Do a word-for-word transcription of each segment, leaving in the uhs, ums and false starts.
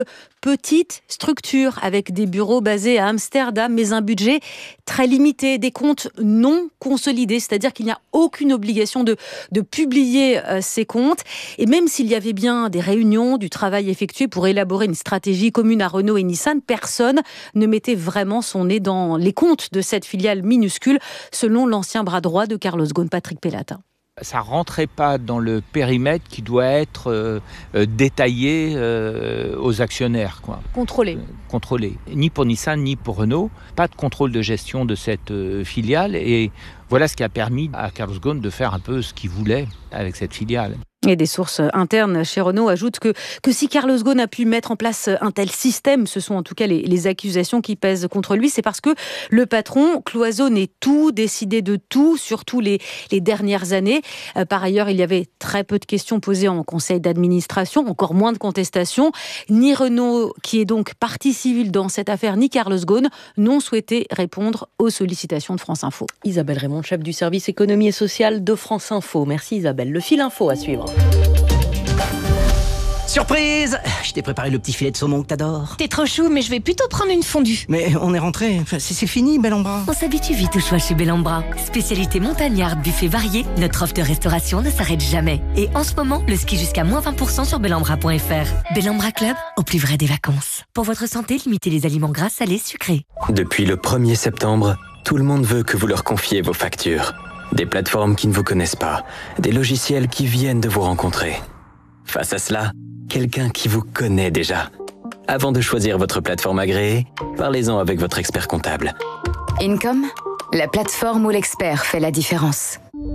Petite structure avec des bureaux basés à Amsterdam, mais un budget très limité, des comptes non consolidés, c'est-à-dire qu'il n'y a aucune obligation de, de publier euh, ces comptes. Et même s'il y avait bien des réunions, du travail effectué pour élaborer une stratégie commune à Renault et Nissan, personne ne mettait vraiment son nez dans les comptes de cette filiale minuscule, selon l'ancien bras droit de Carlos Ghosn, Patrick Pellata. Ça ne rentrait pas dans le périmètre qui doit être euh, euh, détaillé euh, aux actionnaires. Quoi. Contrôlé. Euh, contrôlé. Ni pour Nissan, ni pour Renault. Pas de contrôle de gestion de cette euh, filiale. Et voilà ce qui a permis à Carlos Ghosn de faire un peu ce qu'il voulait avec cette filiale. Et des sources internes chez Renault ajoutent que, que si Carlos Ghosn a pu mettre en place un tel système, ce sont en tout cas les, les accusations qui pèsent contre lui, c'est parce que le patron cloisonnait tout, décidait de tout, surtout les, les dernières années. Euh, par ailleurs, il y avait très peu de questions posées en conseil d'administration, encore moins de contestations. Ni Renault, qui est donc partie civile dans cette affaire, ni Carlos Ghosn n'ont souhaité répondre aux sollicitations de France Info. Isabelle Raymond, chef du service économie et sociale de France Info. Merci Isabelle. Le fil info à suivre. Surprise! Je t'ai préparé le petit filet de saumon que t'adores. T'es trop chou, mais je vais plutôt prendre une fondue. Mais on est rentré, enfin, c'est, c'est fini, Bel en Bras. On s'habitue vite au choix chez Bel en Bras. Spécialité montagnarde, buffet varié, notre offre de restauration ne s'arrête jamais. Et en ce moment, le ski jusqu'à moins vingt pour cent sur belambra point f r. Bel en Bras Club, au plus vrai des vacances. Pour votre santé, limitez les aliments gras, salés, sucrés. Depuis le premier septembre, tout le monde veut que vous leur confiez vos factures. Des plateformes qui ne vous connaissent pas, des logiciels qui viennent de vous rencontrer. Face à cela, quelqu'un qui vous connaît déjà. Avant de choisir votre plateforme agréée, parlez-en avec votre expert comptable. Income, la plateforme où l'expert fait la différence.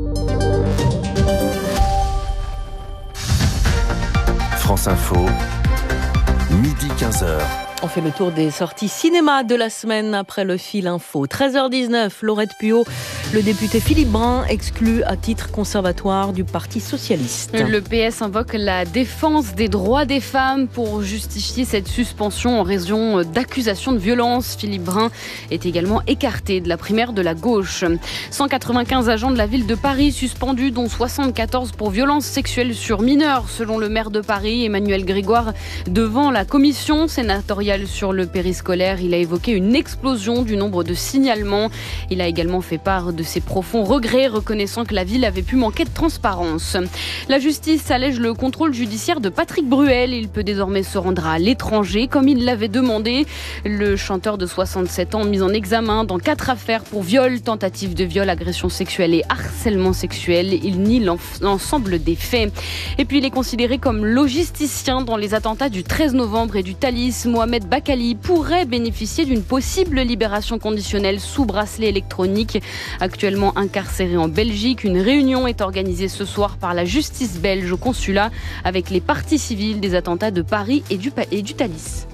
France Info, midi quinze heures. On fait le tour des sorties cinéma de la semaine après le fil info. treize heures dix-neuf, Laurette Puot, le député Philippe Brun exclu à titre conservatoire du Parti socialiste. Le P S invoque la défense des droits des femmes pour justifier cette suspension en raison d'accusations de violence. Philippe Brun est également écarté de la primaire de la gauche. cent quatre-vingt-quinze agents de la ville de Paris suspendus, dont soixante-quatorze pour violences sexuelles sur mineurs, selon le maire de Paris, Emmanuel Grégoire, devant la commission sénatoriale sur le périscolaire. Il a évoqué une explosion du nombre de signalements. Il a également fait part de ses profonds regrets, reconnaissant que la ville avait pu manquer de transparence. La justice allège le contrôle judiciaire de Patrick Bruel. Il peut désormais se rendre à l'étranger, comme il l'avait demandé. Le chanteur de soixante-sept ans, mis en examen dans quatre affaires pour viol, tentative de viol, agression sexuelle et harcèlement sexuel. Il nie l'ensemble des faits. Et puis il est considéré comme logisticien dans les attentats du treize novembre et du Thalys. Mohamed Bakali pourrait bénéficier d'une possible libération conditionnelle sous bracelet électronique. Actuellement incarcéré en Belgique, une réunion est organisée ce soir par la justice belge au consulat avec les parties civiles des attentats de Paris et du, et du Thalys.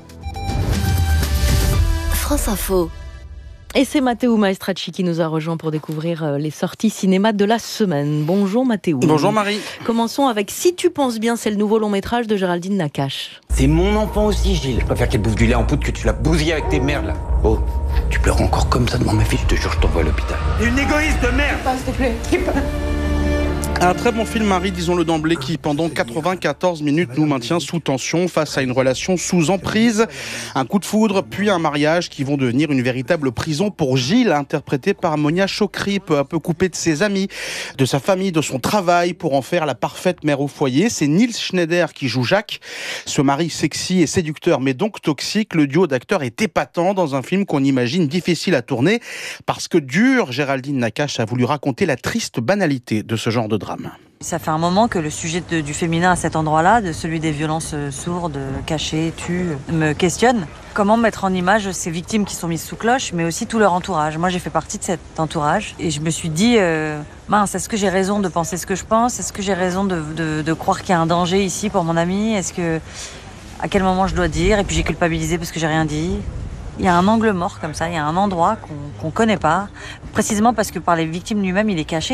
France Info. Et c'est Matteo Maestracci qui nous a rejoint pour découvrir les sorties cinéma de la semaine. Bonjour Matteo. Bonjour Marie. Commençons avec Si tu penses bien, c'est le nouveau long métrage de Géraldine Nakache. C'est mon enfant aussi, Gilles. Je préfère qu'elle bouffe du lait en poudre que tu la bousilles avec tes merdes là. Oh, tu pleures encore comme ça devant ma fille, je te jure, je t'envoie à l'hôpital. T'es une égoïste de merde. Pas, s'il te plaît. Un très bon film, Marie, disons-le d'emblée, qui pendant quatre-vingt-quatorze minutes nous maintient sous tension face à une relation sous emprise. Un coup de foudre, puis un mariage qui vont devenir une véritable prison pour Gilles, interprété par Monia Chokri, peu à peu coupée de ses amis, de sa famille, de son travail, pour en faire la parfaite mère au foyer. C'est Nils Schneider qui joue Jacques. Ce mari sexy et séducteur, mais donc toxique, le duo d'acteurs est épatant dans un film qu'on imagine difficile à tourner, parce que dur, Géraldine Nakache a voulu raconter la triste banalité de ce genre de drame. Ça fait un moment que le sujet de, du féminin à cet endroit-là, de celui des violences sourdes, cachées, tues, me questionne. Comment mettre en image ces victimes qui sont mises sous cloche, mais aussi tout leur entourage. Moi, j'ai fait partie de cet entourage et je me suis dit, euh, mince, est-ce que j'ai raison de penser ce que je pense ? Est-ce que j'ai raison de, de, de croire qu'il y a un danger ici pour mon ami ? Est-ce que, à quel moment je dois dire ? Et puis j'ai culpabilisé parce que j'ai rien dit. Il y a un angle mort comme ça, il y a un endroit qu'on qu'on connaît pas, précisément parce que par les victimes lui-même, il est caché, quoi.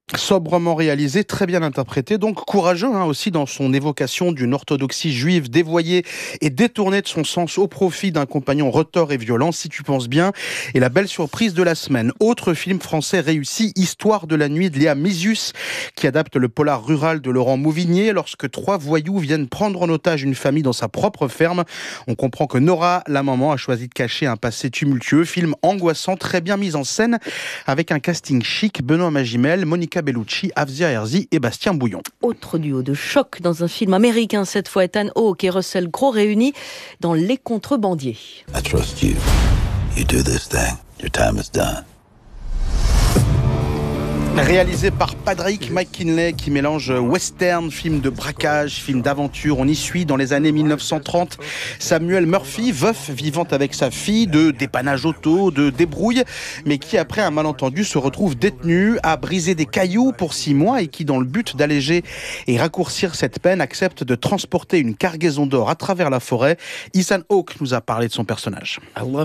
Sobrement réalisé, très bien interprété, donc courageux hein, aussi dans son évocation d'une orthodoxie juive dévoyée et détournée de son sens au profit d'un compagnon retors et violent, si tu penses bien, et la belle surprise de la semaine. Autre film français réussi, Histoire de la nuit de Léa Mizius, qui adapte le polar rural de Laurent Mauvigné. Lorsque trois voyous viennent prendre en otage une famille dans sa propre ferme, on comprend que Nora, la maman, a choisi de cacher un passé tumultueux. Film angoissant, très bien mis en scène, avec un casting chic, Benoît Magimel, Monica Bellucci, Afzia Herzi et Bastien Bouillon. Autre duo de choc dans un film américain, cette fois Ethan Hawke et Russell Crowe réunis dans Les Contrebandiers. I trust you. You do this thing. Your time is done. Réalisé par Patrick McKinley, qui mélange western, film de braquage, film d'aventure. On y suit dans les années mille neuf cent trente Samuel Murphy, veuf vivant avec sa fille, de dépannage auto, de débrouille, mais qui après un malentendu se retrouve détenu, à briser des cailloux pour six mois et qui, dans le but d'alléger et raccourcir cette peine, accepte de transporter une cargaison d'or à travers la forêt. Ethan Hawke nous a parlé de son personnage.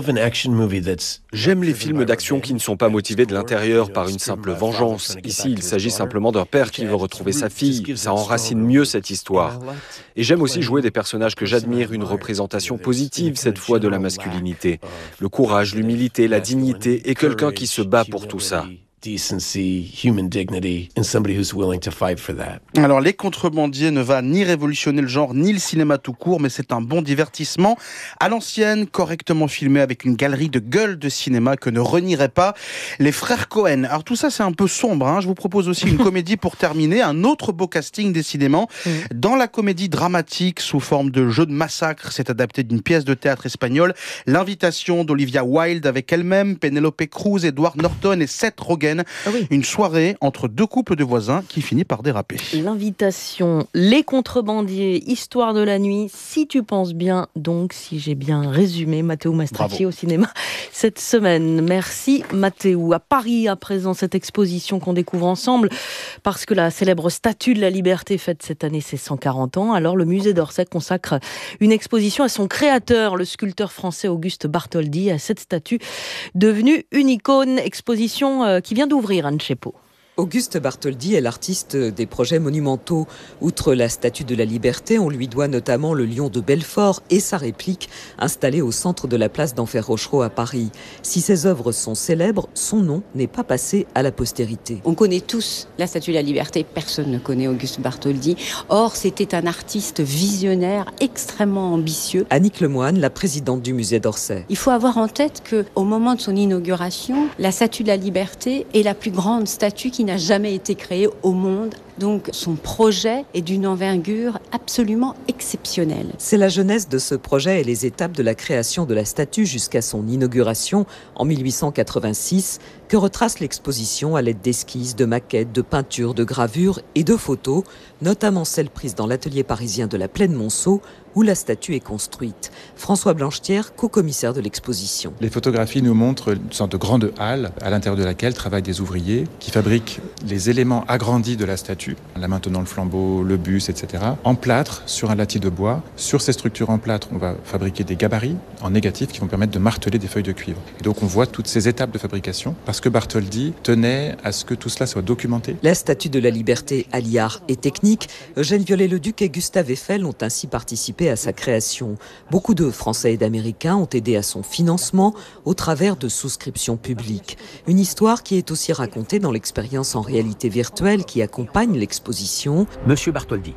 J'aime les films d'action qui ne sont pas motivés de l'intérieur par une simple vengeance. Ici, il s'agit simplement d'un père qui veut retrouver sa fille. Ça enracine mieux cette histoire. Et j'aime aussi jouer des personnages que j'admire, une représentation positive cette fois de la masculinité. Le courage, l'humilité, la dignité et quelqu'un qui se bat pour tout ça. decency, human dignity, and somebody who's willing to fight for that. Alors, Les Contrebandiers ne va ni révolutionner le genre, ni le cinéma tout court, mais c'est un bon divertissement à l'ancienne, correctement filmé avec une galerie de gueules de cinéma que ne renierait pas les frères Cohen. Alors tout ça, c'est un peu sombre, hein. Je vous propose aussi une comédie pour terminer, un autre beau casting décidément. Mmh. Dans la comédie dramatique sous forme de jeu de massacre, c'est adapté d'une pièce de théâtre espagnole, L'invitation d'Olivia Wilde avec elle-même, Penelope Cruz, Edward Norton et Seth Rogen. Ah oui. Une soirée entre deux couples de voisins qui finit par déraper. L'invitation, Les Contrebandiers, Histoire de la nuit, si tu penses bien, donc si j'ai bien résumé, Matteo Mastracchi au cinéma cette semaine. Merci Matteo. À Paris, à présent, cette exposition qu'on découvre ensemble, parce que la célèbre Statue de la Liberté fête cette année ses cent quarante ans. Alors le musée d'Orsay consacre une exposition à son créateur, le sculpteur français Auguste Bartholdi, à cette statue devenue une icône. Exposition qui vient d'ouvrir, Anne Chepo. Auguste Bartholdi est l'artiste des projets monumentaux. Outre la Statue de la Liberté, on lui doit notamment le Lion de Belfort et sa réplique, installée au centre de la place d'Enfer Rochereau à Paris. Si ses œuvres sont célèbres, son nom n'est pas passé à la postérité. On connaît tous la Statue de la Liberté, personne ne connaît Auguste Bartholdi. Or, c'était un artiste visionnaire, extrêmement ambitieux. Annick Lemoine, la présidente du musée d'Orsay. Il faut avoir en tête qu'au moment de son inauguration, la Statue de la Liberté est la plus grande statue qui n'a jamais été créé au monde. Donc son projet est d'une envergure absolument exceptionnelle. C'est la jeunesse de ce projet et les étapes de la création de la statue jusqu'à son inauguration en mille huit cent quatre-vingt-six que retrace l'exposition à l'aide d'esquisses, de maquettes, de peintures, de gravures et de photos, notamment celles prises dans l'atelier parisien de la Plaine Monceau où la statue est construite. François Blanchetière, co-commissaire de l'exposition. Les photographies nous montrent une sorte de grande halle à l'intérieur de laquelle travaillent des ouvriers qui fabriquent les éléments agrandis de la statue, la main tenant le flambeau, le buste, et cetera, en plâtre sur un latis de bois. Sur ces structures en plâtre, on va fabriquer des gabarits en négatif qui vont permettre de marteler des feuilles de cuivre. Et donc on voit toutes ces étapes de fabrication parce que Bartholdi tenait à ce que tout cela soit documenté. La Statue de la Liberté allie art et technique. Eugène Viollet-le-Duc et Gustave Eiffel ont ainsi participé à sa création. Beaucoup de Français et d'Américains ont aidé à son financement au travers de souscriptions publiques. Une histoire qui est aussi racontée dans l'expérience en réalité virtuelle qui accompagne l'exposition. Monsieur Bartholdi,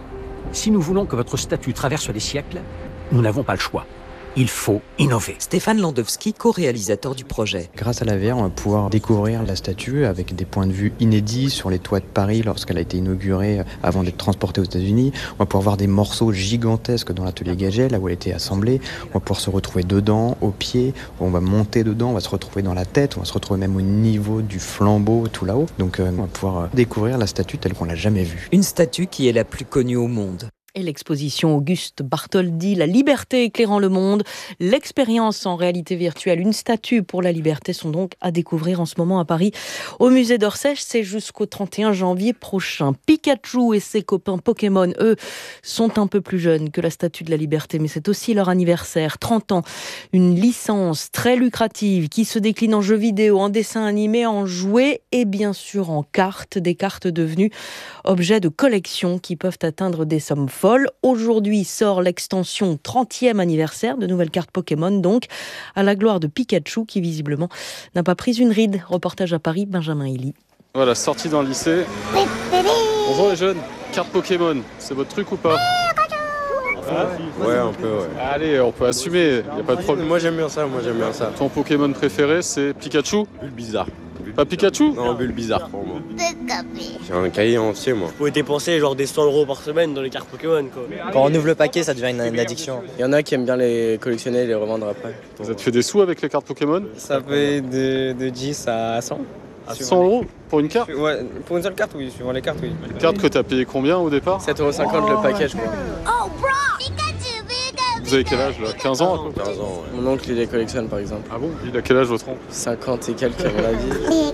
si nous voulons que votre statue traverse les siècles, nous n'avons pas le choix. Il faut innover. Stéphane Landowski, co-réalisateur du projet. Grâce à la V R, on va pouvoir découvrir la statue avec des points de vue inédits sur les toits de Paris lorsqu'elle a été inaugurée avant d'être transportée aux États-Unis. On va pouvoir voir des morceaux gigantesques dans l'atelier Gaget, là où elle a été assemblée. On va pouvoir se retrouver dedans, au pied. On va monter dedans, on va se retrouver dans la tête. On va se retrouver même au niveau du flambeau, tout là-haut. Donc euh, on va pouvoir découvrir la statue telle qu'on l'a jamais vue. Une statue qui est la plus connue au monde. Et l'exposition Auguste Bartholdi, La liberté éclairant le monde, l'expérience en réalité virtuelle, une statue pour la liberté sont donc à découvrir en ce moment à Paris au musée d'Orsay. C'est jusqu'au trente et un janvier prochain. Pikachu et ses copains Pokémon, eux, sont un peu plus jeunes que la statue de la liberté, mais c'est aussi leur anniversaire, trente ans. Une licence très lucrative qui se décline en jeux vidéo, en dessin animé, en jouets et bien sûr en cartes, des cartes devenues objets de collection qui peuvent atteindre des sommes folle. Aujourd'hui sort l'extension trentième anniversaire de nouvelles cartes Pokémon, donc à la gloire de Pikachu qui visiblement n'a pas pris une ride. Reportage à Paris, Benjamin Elie. Voilà, sortie d'un lycée. Bonjour les jeunes, carte Pokémon, c'est votre truc ou pas? Ah, ouais, un peu, ouais. Allez, on peut assumer, y a pas de problème. Moi j'aime bien ça, moi j'aime bien ça. Ton Pokémon préféré, c'est Pikachu? Bulbizarre. Pas Pikachu? Non, Bulbizarre pour moi. J'ai un cahier entier, moi. Vous pouvez dépenser genre des cent euros par semaine dans les cartes Pokémon, quoi. Quand on ouvre le paquet, ça devient une, une addiction. Il y en a qui aiment bien les collectionner et les revendre après. Vous avez fait des sous avec les cartes Pokémon? Ça fait de, de dix à cent. À cent euros pour une carte? Ouais, pour une seule carte, oui, suivant les cartes, oui. Une carte que t'as payé combien au départ? sept euros cinquante le paquet, je crois. Oh, bro! Pikachu, Pikachu! Vous avez quel âge là? quinze ans à peu près? quinze ans, ouais. Mon oncle, il les collectionne par exemple. Ah bon? Il a quel âge votre oncle? cinquante et quelques à mon avis.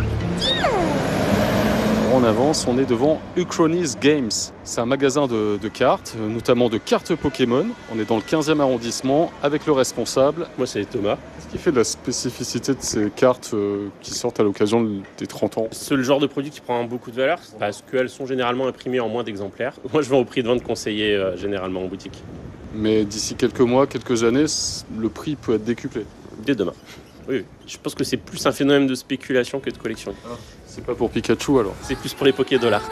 On avance, on est devant Uchronis Games. C'est un magasin de, de cartes, notamment de cartes Pokémon. On est dans le quinzième arrondissement avec le responsable. Moi, c'est Thomas. Qu'est-ce qui fait de la spécificité de ces cartes euh, qui sortent à l'occasion des trente ans? C'est le genre de produit qui prend beaucoup de valeur parce qu'elles sont généralement imprimées en moins d'exemplaires. Moi, je vends au prix de vente conseillé euh, généralement en boutique. Mais d'ici quelques mois, quelques années, le prix peut être décuplé. Dès demain. Oui, oui. Je pense que c'est plus un phénomène de spéculation que de collection. Ah, c'est pas pour Pikachu alors? C'est plus pour les Poké-dollars.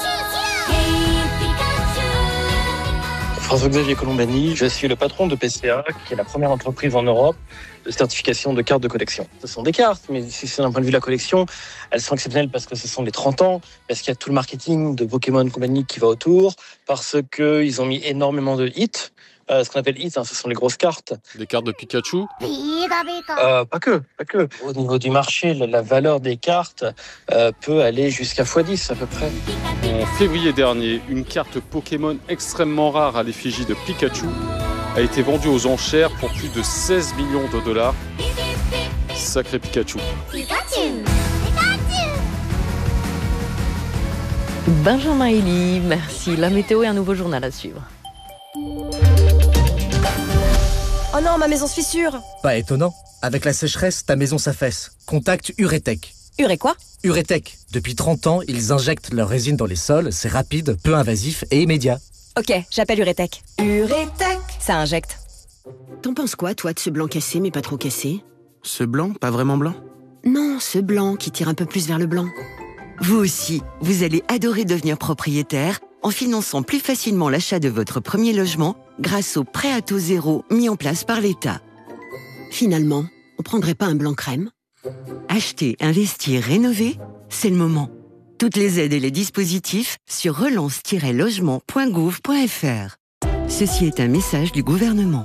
François-Xavier Colombani, je suis le patron de P C A, qui est la première entreprise en Europe de certification de cartes de collection. Ce sont des cartes, mais si c'est d'un point de vue de la collection, elles sont exceptionnelles parce que ce sont les trente ans, parce qu'il y a tout le marketing de Pokémon Company qui va autour, parce qu'ils ont mis énormément de hits. Euh, ce qu'on appelle hits, hein, ce sont les grosses cartes. Des cartes de Pikachu? euh, Pas que, pas que. Au niveau du marché, la, la valeur des cartes euh, peut aller jusqu'à fois dix à peu près. En février dernier, une carte Pokémon extrêmement rare à l'effigie de Pikachu a été vendue aux enchères pour plus de seize millions de dollars. Sacré Pikachu. Pikachu! Benjamin Elie, merci. La météo et un nouveau journal à suivre. Oh non, ma maison se fissure. Pas étonnant. Avec la sécheresse, ta maison s'affaisse. Contacte Uretech. Uré quoi? Uretech. Depuis trente ans, ils injectent leur résine dans les sols. C'est rapide, peu invasif et immédiat. Ok, j'appelle Uretech. Uretech. Ça injecte. T'en penses quoi, toi, de ce blanc cassé, mais pas trop cassé? Ce blanc, pas vraiment blanc? Non, ce blanc qui tire un peu plus vers le blanc. Vous aussi, vous allez adorer devenir propriétaire en finançant plus facilement l'achat de votre premier logement grâce au prêt à taux zéro mis en place par l'État. Finalement, on prendrait pas un blanc crème? Acheter, investir, rénover, c'est le moment. Toutes les aides et les dispositifs sur relance tiret logement point gouv point f r. Ceci est un message du gouvernement.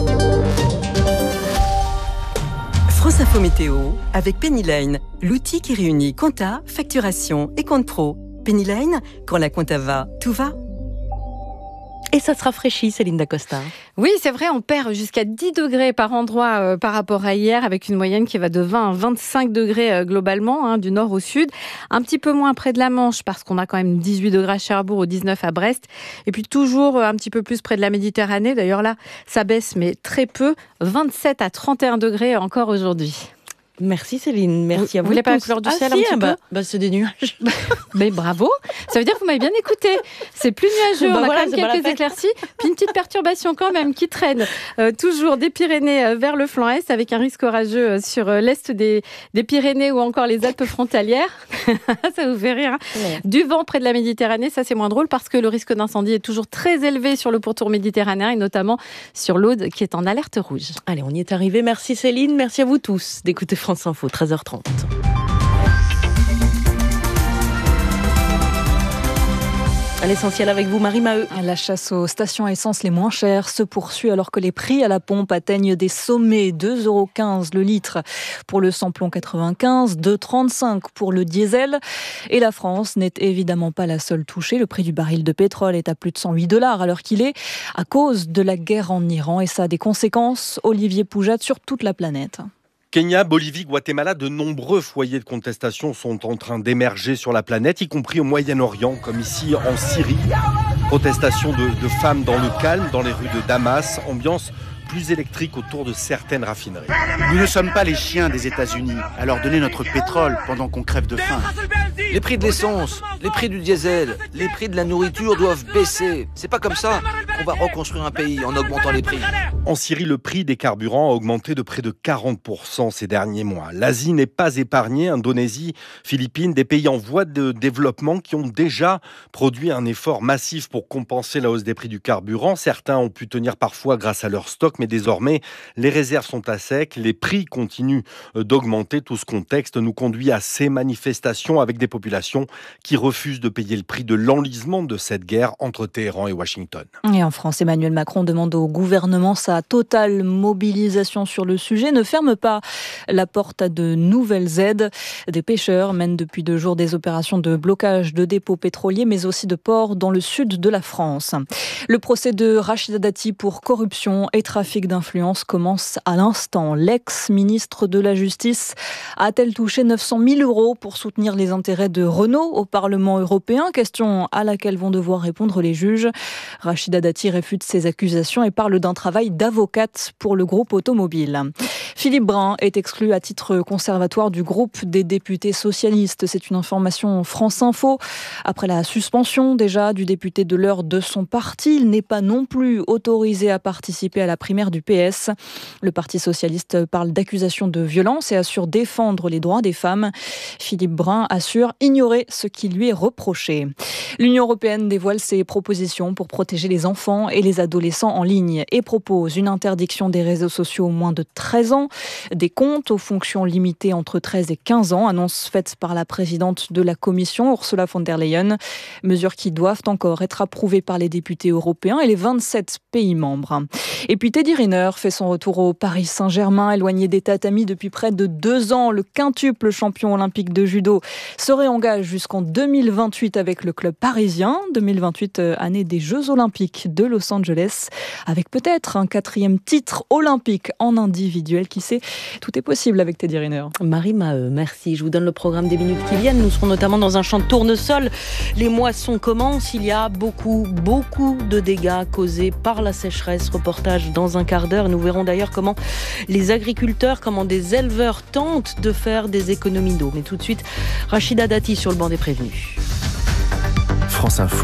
France Info Météo avec Pennyline, l'outil qui réunit compta, facturation et compte pro. Pennyline, quand la compta va, tout va. Et ça se rafraîchit, Céline Dacosta. Oui, c'est vrai, on perd jusqu'à dix degrés par endroit euh, par rapport à hier, avec une moyenne qui va de vingt à vingt-cinq degrés euh, globalement, hein, du nord au sud. Un petit peu moins près de la Manche, parce qu'on a quand même dix-huit degrés à Cherbourg ou dix-neuf à Brest. Et puis toujours euh, un petit peu plus près de la Méditerranée. D'ailleurs là, ça baisse, mais très peu. vingt-sept à trente et un degrés encore aujourd'hui. Merci Céline, merci vous, à vous. Vous voulez pas la tous. couleur du ah ciel si, un petit bah, peu bah c'est des nuages. Mais bravo, ça veut dire que vous m'avez bien écouté. C'est plus nuageux, bah on a voilà, quand même quelques éclaircies, puis une petite perturbation quand même qui traîne euh, toujours des Pyrénées euh, vers le flanc est, avec un risque orageux euh, sur euh, l'est des, des Pyrénées ou encore les Alpes frontalières. Ça vous fait rire. Hein, ouais. Du vent près de la Méditerranée, ça c'est moins drôle parce que le risque d'incendie est toujours très élevé sur le pourtour méditerranéen et notamment sur l'Aude qui est en alerte rouge. Allez, on y est arrivé. Merci Céline, merci à vous tous d'écouter France Info, treize heures trente. À l'essentiel avec vous, Marie Maheu. La chasse aux stations à essence les moins chères se poursuit alors que les prix à la pompe atteignent des sommets. deux euros quinze le litre pour le samplon quatre-vingt-quinze, deux euros trente-cinq pour le diesel. Et la France n'est évidemment pas la seule touchée. Le prix du baril de pétrole est à plus de cent huit dollars à l'heure qu'il est à cause de la guerre en Iran. Et ça a des conséquences, Olivier Poujade, sur toute la planète. Kenya, Bolivie, Guatemala, de nombreux foyers de contestation sont en train d'émerger sur la planète, y compris au Moyen-Orient, comme ici en Syrie. Protestation de, de femmes dans le calme, dans les rues de Damas, ambiance plus électrique autour de certaines raffineries. Nous ne sommes pas les chiens des États-Unis à leur donner notre pétrole pendant qu'on crève de faim. Les prix de l'essence, les prix du diesel, les prix de la nourriture doivent baisser. C'est pas comme ça qu'on va reconstruire un pays en augmentant les prix. En Syrie, le prix des carburants a augmenté de près de quarante pour cent ces derniers mois. L'Asie n'est pas épargnée. Indonésie, Philippines, des pays en voie de développement qui ont déjà produit un effort massif pour compenser la hausse des prix du carburant. Certains ont pu tenir parfois grâce à leur stock, mais désormais, les réserves sont à sec. Les prix continuent d'augmenter. Tout ce contexte nous conduit à ces manifestations avec des populations qui refusent de payer le prix de l'enlisement de cette guerre entre Téhéran et Washington. Et en France, Emmanuel Macron demande au gouvernement sa totale mobilisation sur le sujet. Ne ferme pas la porte à de nouvelles aides. Des pêcheurs mènent depuis deux jours des opérations de blocage de dépôts pétroliers, mais aussi de ports dans le sud de la France. Le procès de Rachida Dati pour corruption et trafic d'influence commence à l'instant. L'ex-ministre de la Justice a-t-elle touché neuf cent mille euros pour soutenir les intérêts de Renault au Parlement européen? Question à laquelle vont devoir répondre les juges. Rachida Dati réfute ces accusations et parle d'un travail d'avocate pour le groupe automobile. Philippe Brun est exclu à titre conservatoire du groupe des députés socialistes. C'est une information France Info. Après la suspension déjà du député de l'Eure de son parti, il n'est pas non plus autorisé à participer à la primaire du P S. Le Parti socialiste parle d'accusations de violence et assure défendre les droits des femmes. Philippe Brun assure ignorer ce qui lui est reproché. L'Union européenne dévoile ses propositions pour protéger les enfants et les adolescents en ligne et propose une interdiction des réseaux sociaux aux moins de treize ans, des comptes aux fonctions limitées entre treize et quinze ans, annonce faite par la présidente de la Commission, Ursula von der Leyen. Mesures qui doivent encore être approuvées par les députés européens et les vingt-sept pays membres. Et puis Teddy Riner fait son retour au Paris Saint-Germain, éloigné des tatamis depuis près de deux ans. Le quintuple champion olympique de judo se réengage jusqu'en deux mille vingt-huit avec le club parisien. deux mille vingt-huit, année des Jeux olympiques de Los Angeles, avec peut-être un quatrième titre olympique en individuel. Qui sait, tout est possible avec Teddy Riner. Marie Maheu, merci. Je vous donne le programme des minutes qui viennent. Nous serons notamment dans un champ de tournesol. Les moissons commencent. Il y a beaucoup, beaucoup de dégâts causés par la sécheresse. Reportage dans un quart d'heure. Nous verrons d'ailleurs comment les agriculteurs, comment des éleveurs tentent de faire des économies d'eau. Mais tout de suite, Rachida Dati sur le banc des prévenus. France Info,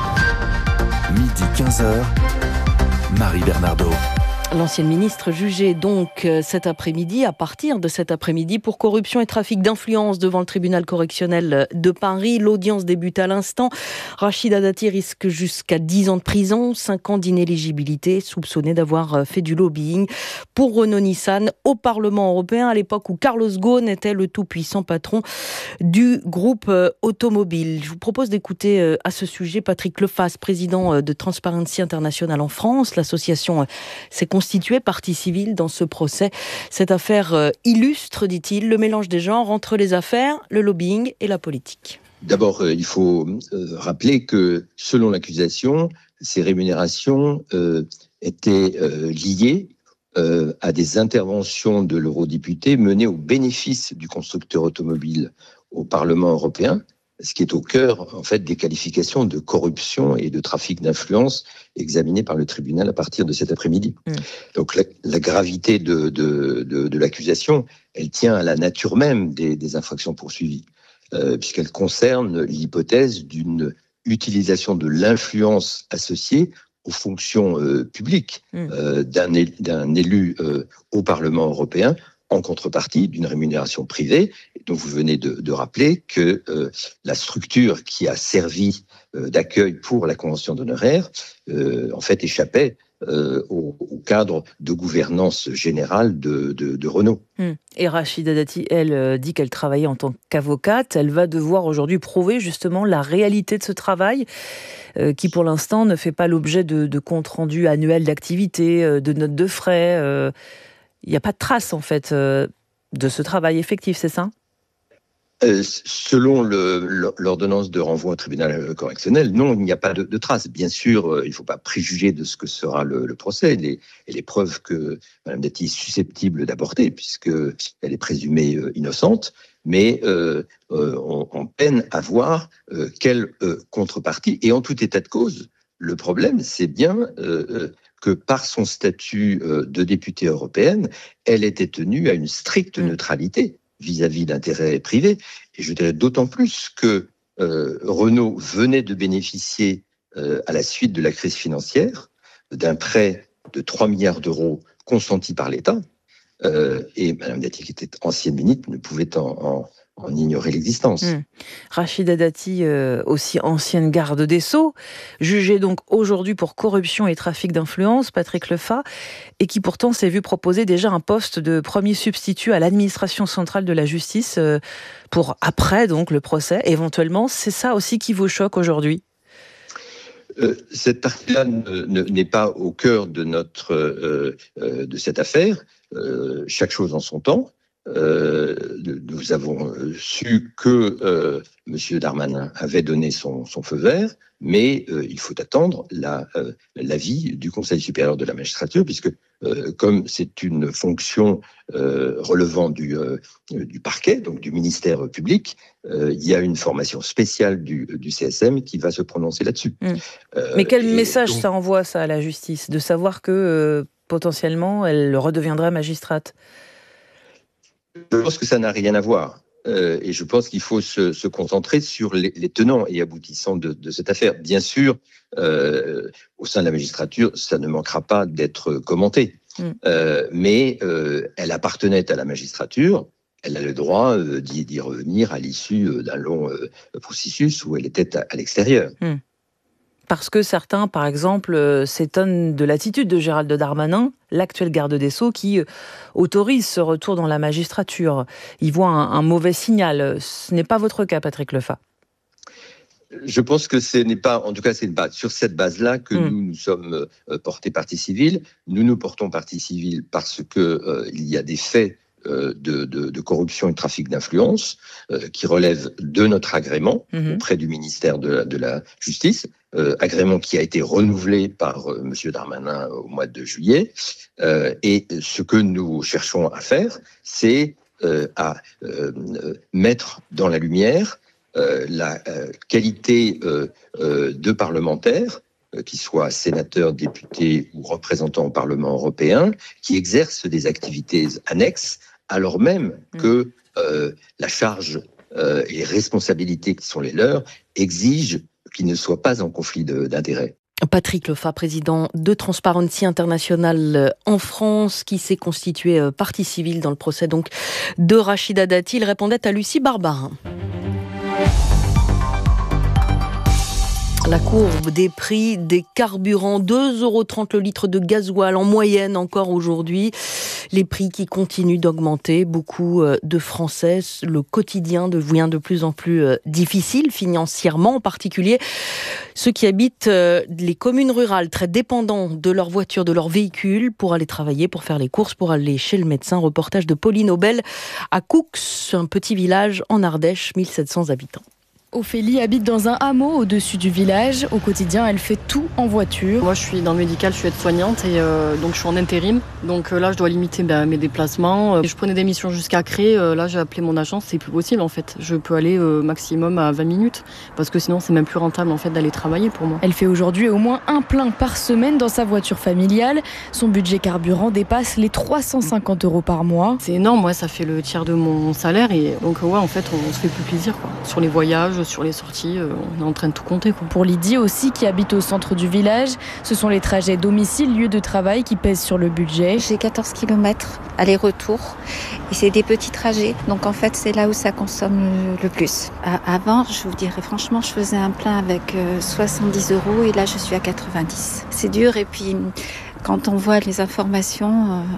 midi quinze heures, Marie Bernardo. L'ancienne ministre jugée donc cet après-midi, à partir de cet après-midi, pour corruption et trafic d'influence devant le tribunal correctionnel de Paris. L'audience débute à l'instant. Rachida Dati risque jusqu'à dix ans de prison, cinq ans d'inéligibilité, soupçonnée d'avoir fait du lobbying pour Renault-Nissan au Parlement européen, à l'époque où Carlos Ghosn était le tout-puissant patron du groupe automobile. Je vous propose d'écouter à ce sujet Patrick Lefas, président de Transparency International en France. L'association s'est constituée partie civile dans ce procès. Cette affaire euh, illustre, dit-il, le mélange des genres entre les affaires, le lobbying et la politique. D'abord, euh, il faut euh, rappeler que, selon l'accusation, ces rémunérations euh, étaient euh, liées euh, à des interventions de l'eurodéputé menées au bénéfice du constructeur automobile au Parlement européen, ce qui est au cœur en fait des qualifications de corruption et de trafic d'influence examinées par le tribunal à partir de cet après-midi. Mmh. Donc la, la gravité de, de, de, de l'accusation, elle tient à la nature même des, des infractions poursuivies, euh, puisqu'elle concerne l'hypothèse d'une utilisation de l'influence associée aux fonctions euh, publiques mmh. euh, d'un, d'un élu euh, au Parlement européen, en contrepartie d'une rémunération privée. Donc vous venez de, de rappeler que euh, la structure qui a servi euh, d'accueil pour la convention d'honoraires, euh, en fait, échappait euh, au, au cadre de gouvernance générale de, de, de Renault. Hum. Et Rachida Dati, elle, euh, dit qu'elle travaillait en tant qu'avocate. Elle va devoir aujourd'hui prouver justement la réalité de ce travail, euh, qui pour l'instant ne fait pas l'objet de, de comptes rendus annuels d'activité, euh, de notes de frais. Il euh, n'y a pas de trace en fait euh, de ce travail effectif, c'est ça ? Euh, selon le, l'ordonnance de renvoi au tribunal correctionnel, non, il n'y a pas de, de traces. Bien sûr, euh, il ne faut pas préjuger de ce que sera le, le procès les, et les preuves que Mme Dati est susceptible d'apporter, puisqu'elle est présumée euh, innocente, mais euh, euh, on, on peine à voir euh, quelle euh, contrepartie. Et en tout état de cause, le problème, c'est bien euh, que par son statut euh, de députée européenne, elle était tenue à une stricte neutralité vis-à-vis d'intérêts privés. Et je dirais d'autant plus que euh, Renault venait de bénéficier, euh, à la suite de la crise financière, d'un prêt de trois milliards d'euros consenti par l'État. Euh, et Mme Dati, qui était ancienne ministre, ne pouvait en, en, en ignorer l'existence. Mmh. Rachida Dati, euh, aussi ancienne garde des Sceaux, jugée donc aujourd'hui pour corruption et trafic d'influence, Patrick Lefat, et qui pourtant s'est vu proposer déjà un poste de premier substitut à l'administration centrale de la justice euh, pour après donc le procès, éventuellement. C'est ça aussi qui vous choque aujourd'hui ? Euh, cette partie-là ne, ne, n'est pas au cœur de notre euh, euh, de cette affaire. Euh, chaque chose en son temps. Euh, nous avons su que euh, M. Darmanin avait donné son, son feu vert, mais euh, il faut attendre la, euh, l'avis du Conseil supérieur de la magistrature, puisque euh, comme c'est une fonction euh, relevant du, euh, du parquet, donc du ministère public, euh, il y a une formation spéciale du, du C S M qui va se prononcer là-dessus. Mmh. Euh, mais quel message donc, ça envoie, ça, à la justice, de savoir que euh, potentiellement elle redeviendrait magistrate ? Je pense que ça n'a rien à voir. Euh, et je pense qu'il faut se, se concentrer sur les, les tenants et aboutissants de, de cette affaire. Bien sûr, euh, au sein de la magistrature, ça ne manquera pas d'être commenté. Mm. Euh, mais euh, elle appartenait à la magistrature. Elle a le droit euh, d'y, d'y revenir à l'issue d'un long euh, processus où elle était à, à l'extérieur. Mm. Parce que certains, par exemple, euh, s'étonnent de l'attitude de Gérald Darmanin, l'actuel garde des Sceaux, qui euh, autorise ce retour dans la magistrature. Il voit un, un mauvais signal. Ce n'est pas votre cas, Patrick Lefat. Je pense que ce n'est pas, en tout cas, c'est pas sur cette base-là que mmh. nous nous sommes euh, portés partie civile. Nous nous portons partie civile parce que euh, il y a des faits euh, de, de, de corruption et de trafic d'influence euh, qui relèvent de notre agrément mmh. auprès du ministère de la, de la Justice. Euh, agrément qui a été renouvelé par euh, M. Darmanin au mois de juillet. Euh, et ce que nous cherchons à faire, c'est euh, à euh, mettre dans la lumière euh, la euh, qualité euh, euh, de parlementaires, euh, qu'ils soient sénateurs, députés ou représentants au Parlement européen, qui exercent des activités annexes, alors même que euh, la charge euh, et les responsabilités qui sont les leurs exigent qui ne soit pas en conflit de, d'intérêts. Patrick Lefat, président de Transparency International en France, qui s'est constitué partie civile dans le procès donc de Rachida Dati. Il répondait à Lucie Barbarin. La courbe des prix des carburants, deux euros trente le litre de gasoil en moyenne encore aujourd'hui. Les prix qui continuent d'augmenter. Beaucoup de Français, le quotidien devient de plus en plus difficile financièrement, en particulier ceux qui habitent les communes rurales, très dépendants de leur voiture, de leur véhicule, pour aller travailler, pour faire les courses, pour aller chez le médecin. Reportage de Pauline Aubel à Coux, un petit village en Ardèche, mille sept cents habitants. Ophélie habite dans un hameau au-dessus du village. Au quotidien, elle fait tout en voiture. Moi, je suis dans le médical, je suis aide-soignante et euh, donc je suis en intérim. Donc euh, là, je dois limiter ben, mes déplacements. Je prenais des missions jusqu'à Cré. Euh, là, j'ai appelé mon agence, c'est plus possible en fait. Je peux aller euh, maximum à vingt minutes parce que sinon, c'est même plus rentable en fait d'aller travailler pour moi. Elle fait aujourd'hui au moins un plein par semaine dans sa voiture familiale. Son budget carburant dépasse les trois cent cinquante euros par mois. C'est énorme, ouais, ça fait le tiers de mon salaire et donc ouais, en fait, on, on se fait plus plaisir quoi. Sur les voyages, sur les sorties, euh, on est en train de tout compter, quoi. Pour Lydie aussi, qui habite au centre du village, ce sont les trajets domicile-lieu de travail qui pèsent sur le budget. J'ai quatorze kilomètres aller-retour et c'est des petits trajets. Donc en fait, c'est là où ça consomme le, le plus. Euh, avant, je vous dirais franchement, je faisais un plein avec euh, soixante-dix euros et là, je suis à quatre-vingt-dix. C'est dur et puis Quand on voit les informations, euh,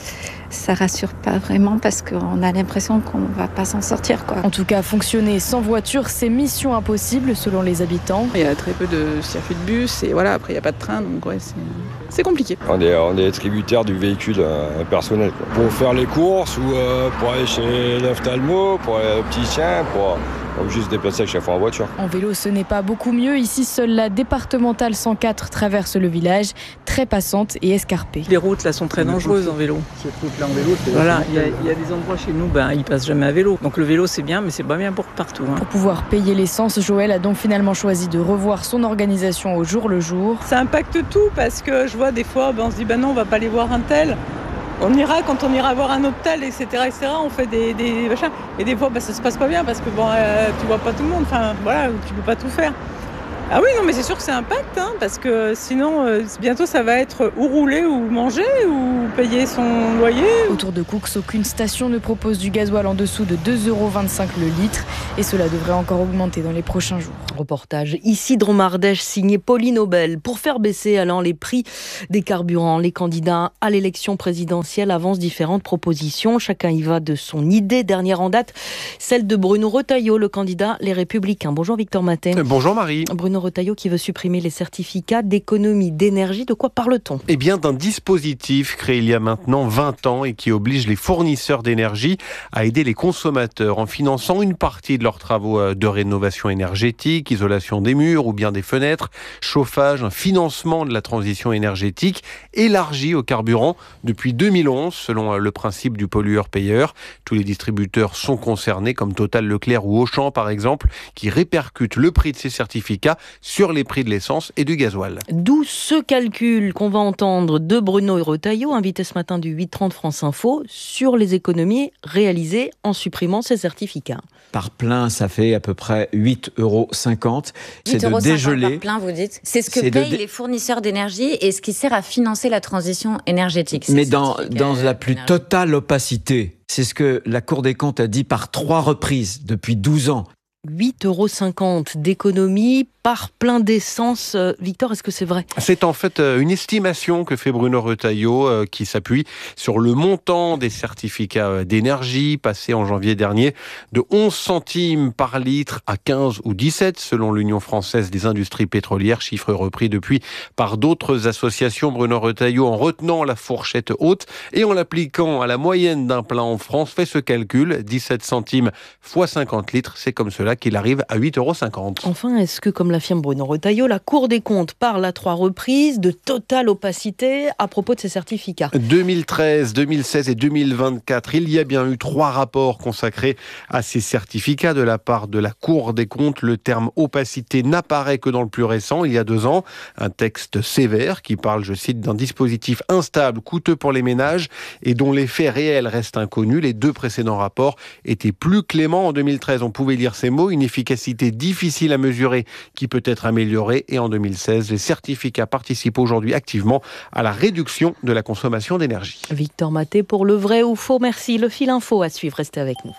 ça rassure pas vraiment parce qu'on a l'impression qu'on va pas s'en sortir, quoi. En tout cas, fonctionner sans voiture, c'est mission impossible selon les habitants. Il y a très peu de circuits de bus et voilà, après il n'y a pas de train, donc ouais, c'est, c'est compliqué. On est, on est tributaire du véhicule euh, personnel, quoi. Pour faire les courses ou euh, pour aller chez l'ophtalmo, pour les petits chiens, pour... On juste se déplacer à chaque fois en voiture. En vélo, ce n'est pas beaucoup mieux. Ici, seule la départementale cent quatre traverse le village, très passante et escarpée. Les routes là sont très dangereuses en vélo. Cette route-là en vélo, c'est voilà, il y, y a des endroits chez nous, ben, ils passent jamais à vélo. Donc le vélo, c'est bien, mais c'est pas bien pour partout. Hein. Pour pouvoir payer l'essence, Joël a donc finalement choisi de revoir son organisation au jour le jour. Ça impacte tout parce que je vois des fois, ben, on se dit, ben non, on va pas aller voir un tel. On ira quand on ira voir un hôtel, et cetera, et cetera. On fait des, des machins. Et des fois, bah, ça se passe pas bien parce que bon, euh, tu vois pas tout le monde. Enfin, voilà, tu peux pas tout faire. Ah oui, non, mais c'est sûr que c'est impact, hein, parce que sinon, euh, bientôt, ça va être ou rouler, ou manger, ou payer son loyer. Autour de Coux, aucune station ne propose du gasoil en dessous de deux euros vingt-cinq le litre, et cela devrait encore augmenter dans les prochains jours. Reportage ici Dromardèche signé Pauline Aubel. Pour faire baisser alors les prix des carburants, les candidats à l'élection présidentielle avancent différentes propositions. Chacun y va de son idée. Dernière en date, celle de Bruno Retailleau, le candidat Les Républicains. Bonjour Victor Matet. Bonjour Marie. Bruno Retailleau qui veut supprimer les certificats d'économie d'énergie. De quoi parle-t-on ? Eh bien d'un dispositif créé il y a maintenant vingt ans et qui oblige les fournisseurs d'énergie à aider les consommateurs en finançant une partie de leurs travaux de rénovation énergétique, isolation des murs ou bien des fenêtres, chauffage, un financement de la transition énergétique élargi au carburant depuis deux mille onze selon le principe du pollueur-payeur. Tous les distributeurs sont concernés comme Total, Leclerc ou Auchan par exemple qui répercutent le prix de ces certificats sur les prix de l'essence et du gasoil. D'où ce calcul qu'on va entendre de Bruno Retailleau, invité ce matin du huit trente France Info, sur les économies réalisées en supprimant ces certificats. Par plein, ça fait à peu près huit euros cinquante. C'est de dégeler. Par plein, vous dites. C'est ce que c'est payent dé... les fournisseurs d'énergie et ce qui sert à financer la transition énergétique. Mais dans, dans la plus totale opacité. C'est ce que la Cour des comptes a dit par trois reprises depuis douze ans. huit euros cinquante d'économie par plein d'essence. Victor, est-ce que c'est vrai ? C'est en fait une estimation que fait Bruno Retailleau euh, qui s'appuie sur le montant des certificats d'énergie passé en janvier dernier de onze centimes par litre à quinze ou dix-sept selon l'Union française des industries pétrolières, chiffre repris depuis par d'autres associations. Bruno Retailleau, en retenant la fourchette haute et en l'appliquant à la moyenne d'un plein en France, fait ce calcul, dix-sept centimes fois cinquante litres, c'est comme cela qu'il arrive à huit euros cinquante. Enfin, est-ce que, comme l'affirme Bruno Retailleau, la Cour des comptes parle à trois reprises de totale opacité à propos de ces certificats ? deux mille treize, deux mille seize et deux mille vingt-quatre, il y a bien eu trois rapports consacrés à ces certificats de la part de la Cour des comptes. Le terme opacité n'apparaît que dans le plus récent, il y a deux ans. Un texte sévère qui parle, je cite, d'un dispositif instable, coûteux pour les ménages et dont l'effet réel reste inconnu. Les deux précédents rapports étaient plus cléments. En deux mille treize, on pouvait lire ces mots, une efficacité difficile à mesurer qui peut être améliorée. Et en deux mille seize, les certificats participent aujourd'hui activement à la réduction de la consommation d'énergie. Victor Maté pour le vrai ou faux. Merci. Le fil info à suivre. Restez avec nous.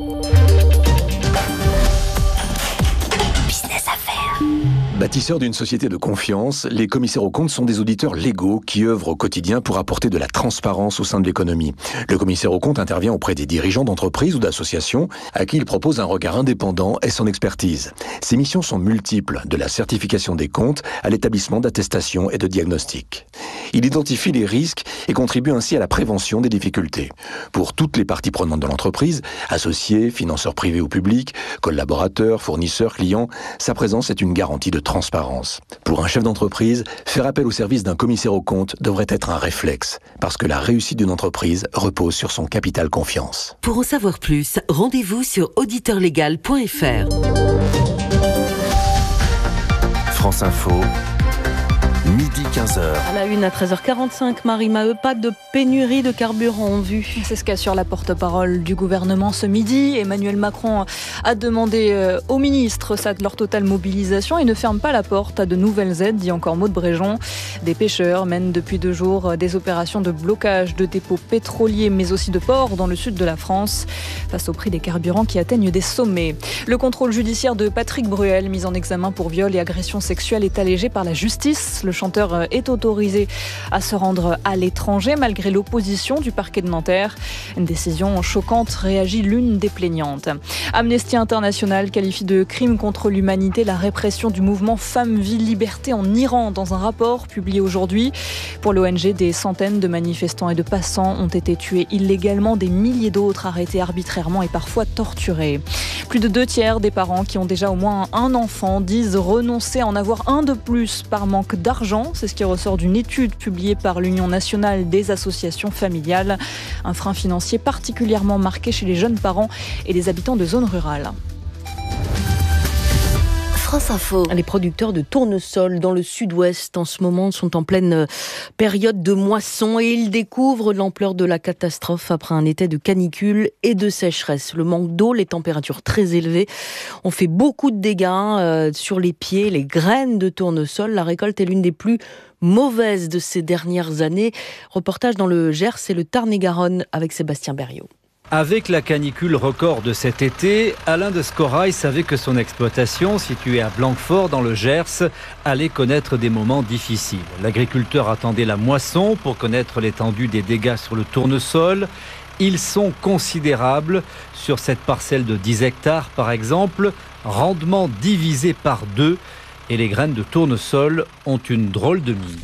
Business Affaires. Bâtisseurs d'une société de confiance, les commissaires aux comptes sont des auditeurs légaux qui œuvrent au quotidien pour apporter de la transparence au sein de l'économie. Le commissaire aux comptes intervient auprès des dirigeants d'entreprises ou d'associations à qui il propose un regard indépendant et son expertise. Ses missions sont multiples, de la certification des comptes à l'établissement d'attestations et de diagnostics. Il identifie les risques et contribue ainsi à la prévention des difficultés. Pour toutes les parties prenantes de l'entreprise, associés, financeurs privés ou publics, collaborateurs, fournisseurs, clients, sa présence est une garantie de transparence. Pour un chef d'entreprise, faire appel au service d'un commissaire aux comptes devrait être un réflexe, parce que la réussite d'une entreprise repose sur son capital confiance. Pour en savoir plus, rendez-vous sur auditeur légal point f r. France Info, midi quinze heures. À la une à treize heures quarante-cinq, Marie Maheu, pas de pénurie de carburant en vue. C'est ce qu'assure la porte-parole du gouvernement ce midi. Emmanuel Macron a demandé aux ministres ça, de leur totale mobilisation et ne ferme pas la porte à de nouvelles aides, dit encore Maud Bréjon. Des pêcheurs mènent depuis deux jours des opérations de blocage de dépôts pétroliers mais aussi de ports dans le sud de la France face au prix des carburants qui atteignent des sommets. Le contrôle judiciaire de Patrick Bruel, mis en examen pour viol et agression sexuelle, est allégé par la justice. Le chanteur est autorisé à se rendre à l'étranger malgré l'opposition du parquet de Nanterre. Une décision choquante, réagit l'une des plaignantes. Amnesty International qualifie de crime contre l'humanité la répression du mouvement Femmes, Vie, Liberté en Iran dans un rapport publié aujourd'hui. Pour l'O N G, des centaines de manifestants et de passants ont été tués illégalement, des milliers d'autres arrêtés arbitrairement et parfois torturés. Plus de deux tiers des parents qui ont déjà au moins un enfant disent renoncer à en avoir un de plus par manque d'argent. C'est ce qui ressort d'une étude publiée par l'Union nationale des associations familiales. Un frein financier particulièrement marqué chez les jeunes parents et les habitants de zones rurales. France Info. Les producteurs de tournesol dans le sud-ouest en ce moment sont en pleine période de moisson et ils découvrent l'ampleur de la catastrophe après un été de canicule et de sécheresse. Le manque d'eau, les températures très élevées ont fait beaucoup de dégâts euh, sur les pieds, les graines de tournesol. La récolte est l'une des plus mauvaises de ces dernières années. Reportage dans le Gers et le Tarn-et-Garonne avec Sébastien Berriot. Avec la canicule record de cet été, Alain de Scorail savait que son exploitation, située à Blanquefort dans le Gers, allait connaître des moments difficiles. L'agriculteur attendait la moisson pour connaître l'étendue des dégâts sur le tournesol. Ils sont considérables. Sur cette parcelle de dix hectares, par exemple, rendement divisé par deux. Et les graines de tournesol ont une drôle de mine.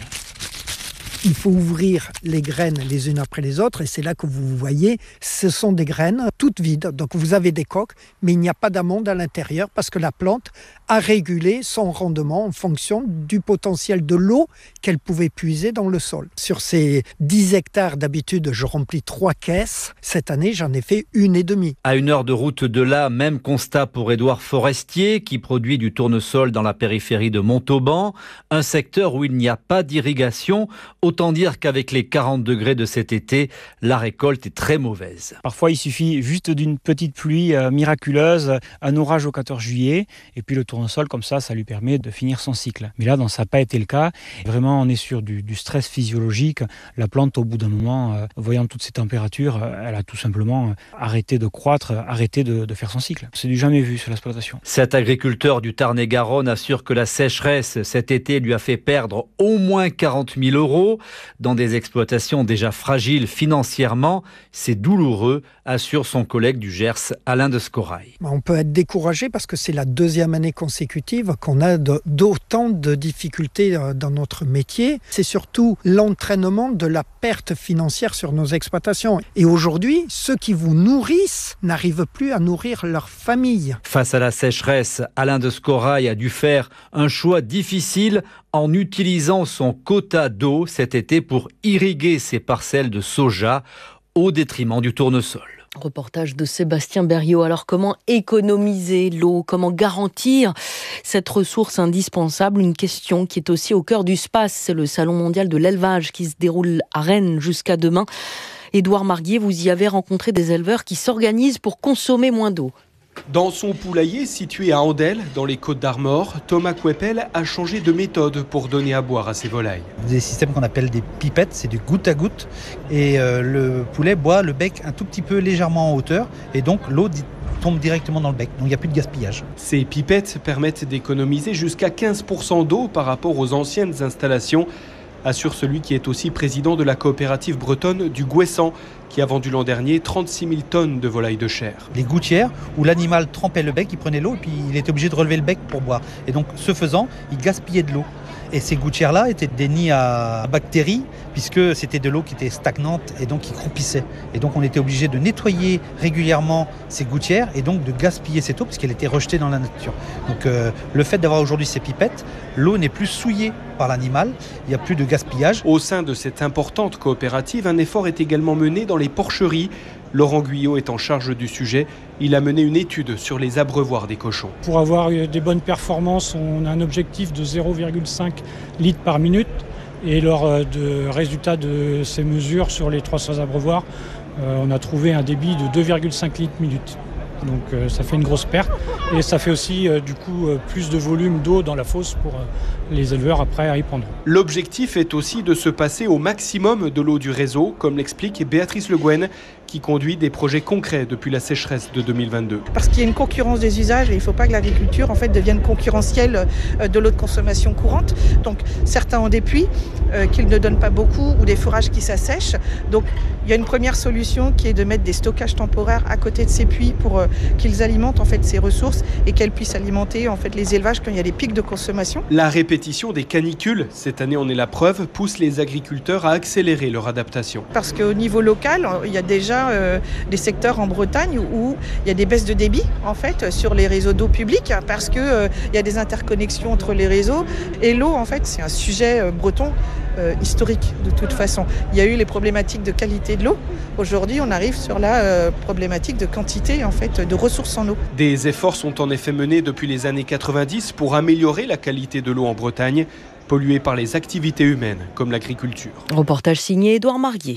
Il faut ouvrir les graines les unes après les autres et c'est là que vous voyez, ce sont des graines toutes vides. Donc vous avez des coques, mais il n'y a pas d'amande à l'intérieur parce que la plante a régulé son rendement en fonction du potentiel de l'eau qu'elle pouvait puiser dans le sol. Sur ces dix hectares d'habitude, je remplis trois caisses. Cette année, j'en ai fait une et demie. À une heure de route de là, même constat pour Édouard Forestier qui produit du tournesol dans la périphérie de Montauban, un secteur où il n'y a pas d'irrigation. Autant dire qu'avec les quarante degrés de cet été, la récolte est très mauvaise. Parfois, il suffit juste d'une petite pluie euh, miraculeuse, un orage au quatorze juillet, et puis le tournesol, comme ça, ça lui permet de finir son cycle. Mais là, non, ça n'a pas été le cas. Vraiment, on est sur du, du stress physiologique. La plante, au bout d'un moment, euh, voyant toutes ces températures, euh, elle a tout simplement arrêté de croître, arrêté de, de faire son cycle. C'est du jamais vu sur l'exploitation. Cet agriculteur du Tarn-et-Garonne assure que la sécheresse cet été lui a fait perdre au moins quarante mille euros. Dans des exploitations déjà fragiles financièrement, c'est douloureux, assure son collègue du Gers, Alain de Scorail. On peut être découragé parce que c'est la deuxième année consécutive qu'on a de, d'autant de difficultés dans notre métier. C'est surtout l'entraînement de la perte financière sur nos exploitations. Et aujourd'hui, ceux qui vous nourrissent n'arrivent plus à nourrir leur famille. Face à la sécheresse, Alain de Scorail a dû faire un choix difficile en utilisant son quota d'eau cet été pour irriguer ses parcelles de soja au détriment du tournesol. Reportage de Sébastien Berriot. Alors comment économiser l'eau? Comment garantir cette ressource indispensable? Une question qui est aussi au cœur du S P A C. C'est le Salon mondial de l'élevage qui se déroule à Rennes jusqu'à demain. Édouard Marguier, vous y avez rencontré des éleveurs qui s'organisent pour consommer moins d'eau. Dans son poulailler situé à Andel, dans les Côtes-d'Armor, Thomas Couepel a changé de méthode pour donner à boire à ses volailles. Des systèmes qu'on appelle des pipettes, c'est du goutte à goutte. Et euh, le poulet boit le bec un tout petit peu légèrement en hauteur. Et donc l'eau tombe directement dans le bec. Donc il n'y a plus de gaspillage. Ces pipettes permettent d'économiser jusqu'à quinze pour cent d'eau par rapport aux anciennes installations, assure celui qui est aussi président de la coopérative bretonne du Gouessant, qui a vendu l'an dernier trente-six mille tonnes de volailles de chair. Les gouttières où l'animal trempait le bec, il prenait l'eau et puis il était obligé de relever le bec pour boire. Et donc, ce faisant, il gaspillait de l'eau. Et ces gouttières-là étaient des nids à bactéries, puisque c'était de l'eau qui était stagnante et donc qui croupissait. Et donc on était obligé de nettoyer régulièrement ces gouttières et donc de gaspiller cette eau, puisqu'elle était rejetée dans la nature. Donc euh, le fait d'avoir aujourd'hui ces pipettes, l'eau n'est plus souillée par l'animal, il n'y a plus de gaspillage. Au sein de cette importante coopérative, un effort est également mené dans les porcheries. Laurent Guyot est en charge du sujet. Il a mené une étude sur les abreuvoirs des cochons. Pour avoir des bonnes performances, on a un objectif de zéro virgule cinq litres par minute. Et lors de résultats de ces mesures sur les trois cents abreuvoirs, on a trouvé un débit de deux virgule cinq litres minute. Donc euh, ça fait une grosse perte et ça fait aussi euh, du coup euh, plus de volume d'eau dans la fosse pour euh, les éleveurs après à y prendre. L'objectif est aussi de se passer au maximum de l'eau du réseau, comme l'explique Béatrice Le Guen, qui conduit des projets concrets depuis la sécheresse de deux mille vingt-deux. Parce qu'il y a une concurrence des usages et il ne faut pas que l'agriculture en fait, devienne concurrentielle de l'eau de consommation courante. Donc certains ont des puits euh, qu'ils ne donnent pas beaucoup ou des forages qui s'assèchent. Donc il y a une première solution qui est de mettre des stockages temporaires à côté de ces puits pour euh, qu'ils alimentent en fait ces ressources et qu'elles puissent alimenter en fait les élevages quand il y a des pics de consommation. La répétition des canicules, cette année en est la preuve, pousse les agriculteurs à accélérer leur adaptation. Parce qu'au niveau local, il y a déjà euh, des secteurs en Bretagne où il y a des baisses de débit en fait sur les réseaux d'eau publique parce que euh, il y a des interconnexions entre les réseaux et l'eau en fait c'est un sujet euh, breton euh, historique de toute façon. Il y a eu les problématiques de qualité de l'eau. Aujourd'hui, on arrive sur la euh, problématique de quantité en fait de ressources en eau. Des efforts sont en effet menés depuis les années quatre-vingt-dix pour améliorer la qualité de l'eau en Bretagne, polluée par les activités humaines comme l'agriculture. Reportage signé Édouard Marguier.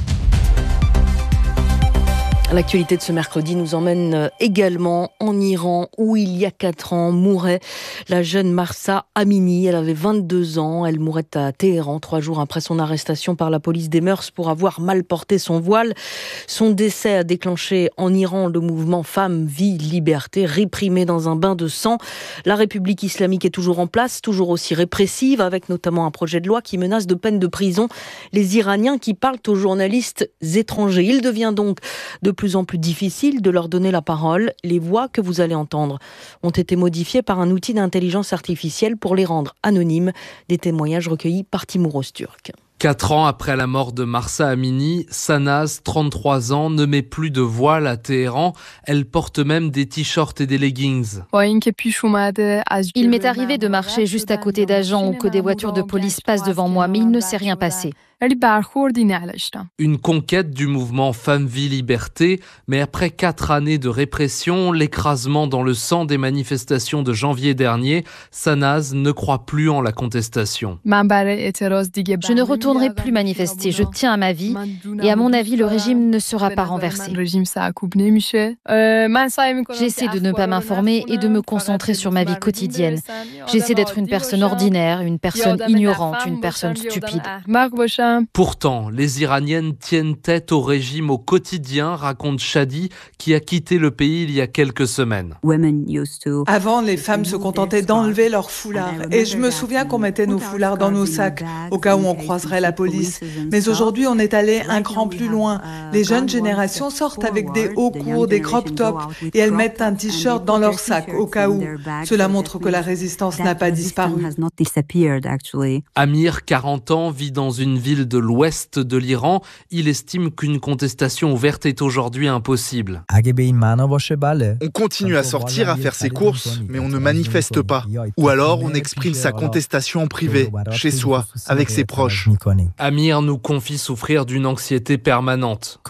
L'actualité de ce mercredi nous emmène également en Iran où il y a quatre ans mourait la jeune Mahsa Amini. Elle avait vingt-deux ans. Elle mourait à Téhéran trois jours après son arrestation par la police des mœurs pour avoir mal porté son voile. Son décès a déclenché en Iran le mouvement Femmes, Vie, Liberté, réprimé dans un bain de sang. La République islamique est toujours en place, toujours aussi répressive, avec notamment un projet de loi qui menace de peine de prison les Iraniens qui parlent aux journalistes étrangers. Il devient donc de plus en plus difficile de leur donner la parole. Les voix que vous allez entendre ont été modifiées par un outil d'intelligence artificielle pour les rendre anonymes. Des témoignages recueillis par Timur Öztürk. Quatre ans après la mort de Mahsa Amini, Sanaz, trente-trois ans, ne met plus de voile à Téhéran. Elle porte même des t-shirts et des leggings. Il m'est arrivé de marcher juste à côté d'agents ou que des voitures de police passent devant moi, mais il ne s'est rien passé. Une conquête du mouvement Femmes, Vie, Liberté, mais après quatre années de répression, l'écrasement dans le sang des manifestations de janvier dernier, Sanaz ne croit plus en la contestation. Je ne retournerai plus manifester, je tiens à ma vie et à mon avis, le régime ne sera pas renversé. J'essaie de ne pas m'informer et de me concentrer sur ma vie quotidienne. J'essaie d'être une personne ordinaire, une personne ignorante, une personne stupide. Pourtant, les Iraniennes tiennent tête au régime au quotidien, raconte Shadi, qui a quitté le pays il y a quelques semaines. Avant, les femmes se contentaient d'enlever leurs foulards. Et je me souviens qu'on mettait nos foulards dans nos sacs, au cas où on croiserait la police. Mais aujourd'hui, on est allé un cran plus loin. Les jeunes générations sortent avec des hauts courts, des crop tops, et elles mettent un t-shirt dans leur sac, au cas où. Cela montre que la résistance n'a pas disparu. Amir, quarante ans, vit dans une ville de l'ouest de l'Iran. Il estime qu'une contestation ouverte est aujourd'hui impossible. On continue à sortir, à faire ses courses, mais on ne manifeste pas. Ou alors on exprime sa contestation en privé, chez soi, avec ses proches. Amir nous confie souffrir d'une anxiété permanente.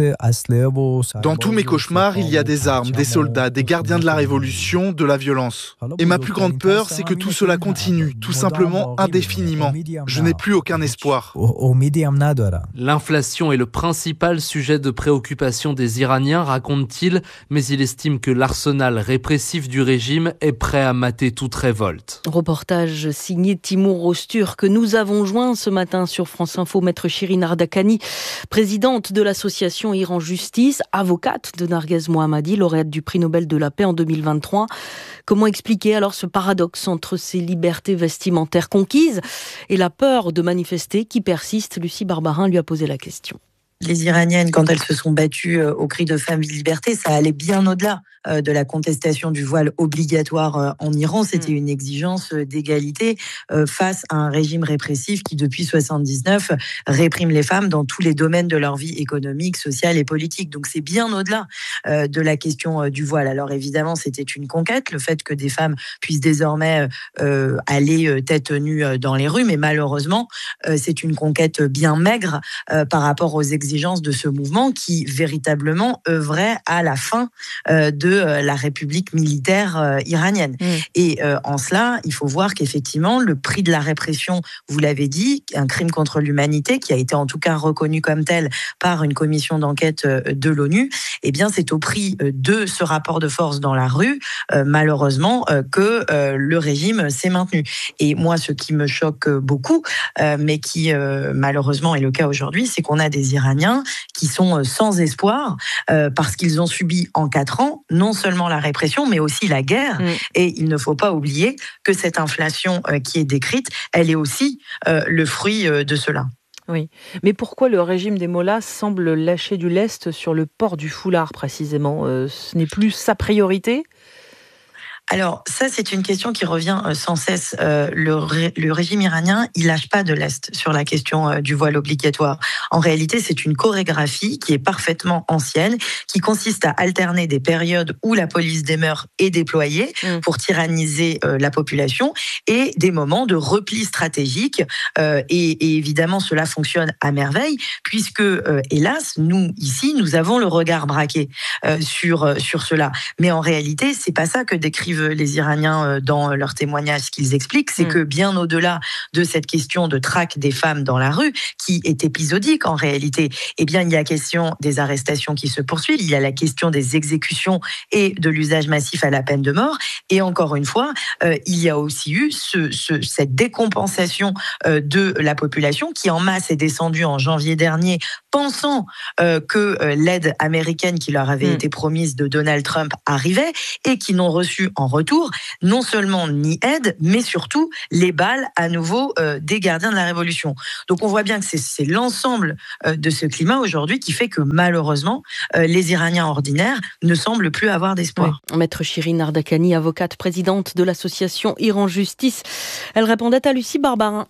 Dans tous mes cauchemars, il y a des armes, des soldats, des gardiens de la révolution, de la violence. Et ma plus grande peur, c'est que tout cela continue, tout simplement indéfiniment. Je n'ai plus aucun espoir. L'inflation est le principal sujet de préoccupation des Iraniens, raconte-t-il, mais il estime que l'arsenal répressif du régime est prêt à mater toute révolte. Reportage signé Timur Öztürk que nous avons joint ce matin sur France Info, maître Shirin Ardakhani, présidente de l'association Iran Justice, avocate de Narguez Mohammadi, lauréate du prix Nobel de la paix en deux mille vingt-trois. Comment expliquer alors ce paradoxe entre ces libertés vestimentaires conquises et la peur de manifester qui persiste? Lucie Barbarin lui a posé la question. Les Iraniennes, quand elles se sont battues au cri de Femmes, Vie, Liberté, ça allait bien au-delà de la contestation du voile obligatoire en Iran. C'était une exigence d'égalité face à un régime répressif qui, depuis soixante-dix-neuf, réprime les femmes dans tous les domaines de leur vie économique, sociale et politique. Donc c'est bien au-delà de la question du voile. Alors évidemment, c'était une conquête, le fait que des femmes puissent désormais aller tête nue dans les rues, mais malheureusement, c'est une conquête bien maigre par rapport aux exigences de ce mouvement qui véritablement œuvrait à la fin euh, de euh, la République militaire euh, iranienne. Mmh. Et euh, en cela, il faut voir qu'effectivement, le prix de la répression, vous l'avez dit, un crime contre l'humanité qui a été en tout cas reconnu comme tel par une commission d'enquête euh, de l'ONU, eh bien, c'est au prix euh, de ce rapport de force dans la rue, euh, malheureusement, euh, que euh, le régime s'est maintenu. Et moi, ce qui me choque beaucoup, euh, mais qui euh, malheureusement est le cas aujourd'hui, c'est qu'on a des Iraniens Iraniens qui sont sans espoir euh, parce qu'ils ont subi en quatre ans non seulement la répression, mais aussi la guerre. Mmh. Et il ne faut pas oublier que cette inflation euh, qui est décrite, elle est aussi euh, le fruit euh, de cela. Oui, mais pourquoi le régime des mollahs semble lâcher du lest sur le port du foulard précisément ? euh, Ce n'est plus sa priorité ? Alors ça, c'est une question qui revient sans cesse. Euh, le, ré, le régime iranien, il lâche pas de l'Est sur la question euh, du voile obligatoire. En réalité, c'est une chorégraphie qui est parfaitement ancienne, qui consiste à alterner des périodes où la police des mœurs est déployée mmh. pour tyranniser euh, la population et des moments de repli stratégique. Euh, et, et évidemment, cela fonctionne à merveille, puisque, euh, hélas, nous, ici, nous avons le regard braqué euh, sur, euh, sur cela. Mais en réalité, c'est pas ça que décrivent les Iraniens dans leurs témoignages. Ce qu'ils expliquent, c'est mmh. que bien au-delà de cette question de traque des femmes dans la rue, qui est épisodique en réalité, eh bien, il y a la question des arrestations qui se poursuivent, il y a la question des exécutions et de l'usage massif à la peine de mort. Et encore une fois, euh, il y a aussi eu ce, ce, cette décompensation euh, de la population qui en masse est descendue en janvier dernier, pensant euh, que euh, l'aide américaine qui leur avait mmh. été promise de Donald Trump arrivait et qui n'ont reçu en retour non seulement ni aide, mais surtout les balles à nouveau euh, des gardiens de la Révolution. Donc on voit bien que c'est, c'est l'ensemble euh, de ce climat aujourd'hui qui fait que malheureusement, euh, les Iraniens ordinaires ne semblent plus avoir d'espoir. Oui. Maître Shirin Ardakani, avocate présidente de l'association Iran Justice. Elle répondait à Lucie Barbarin.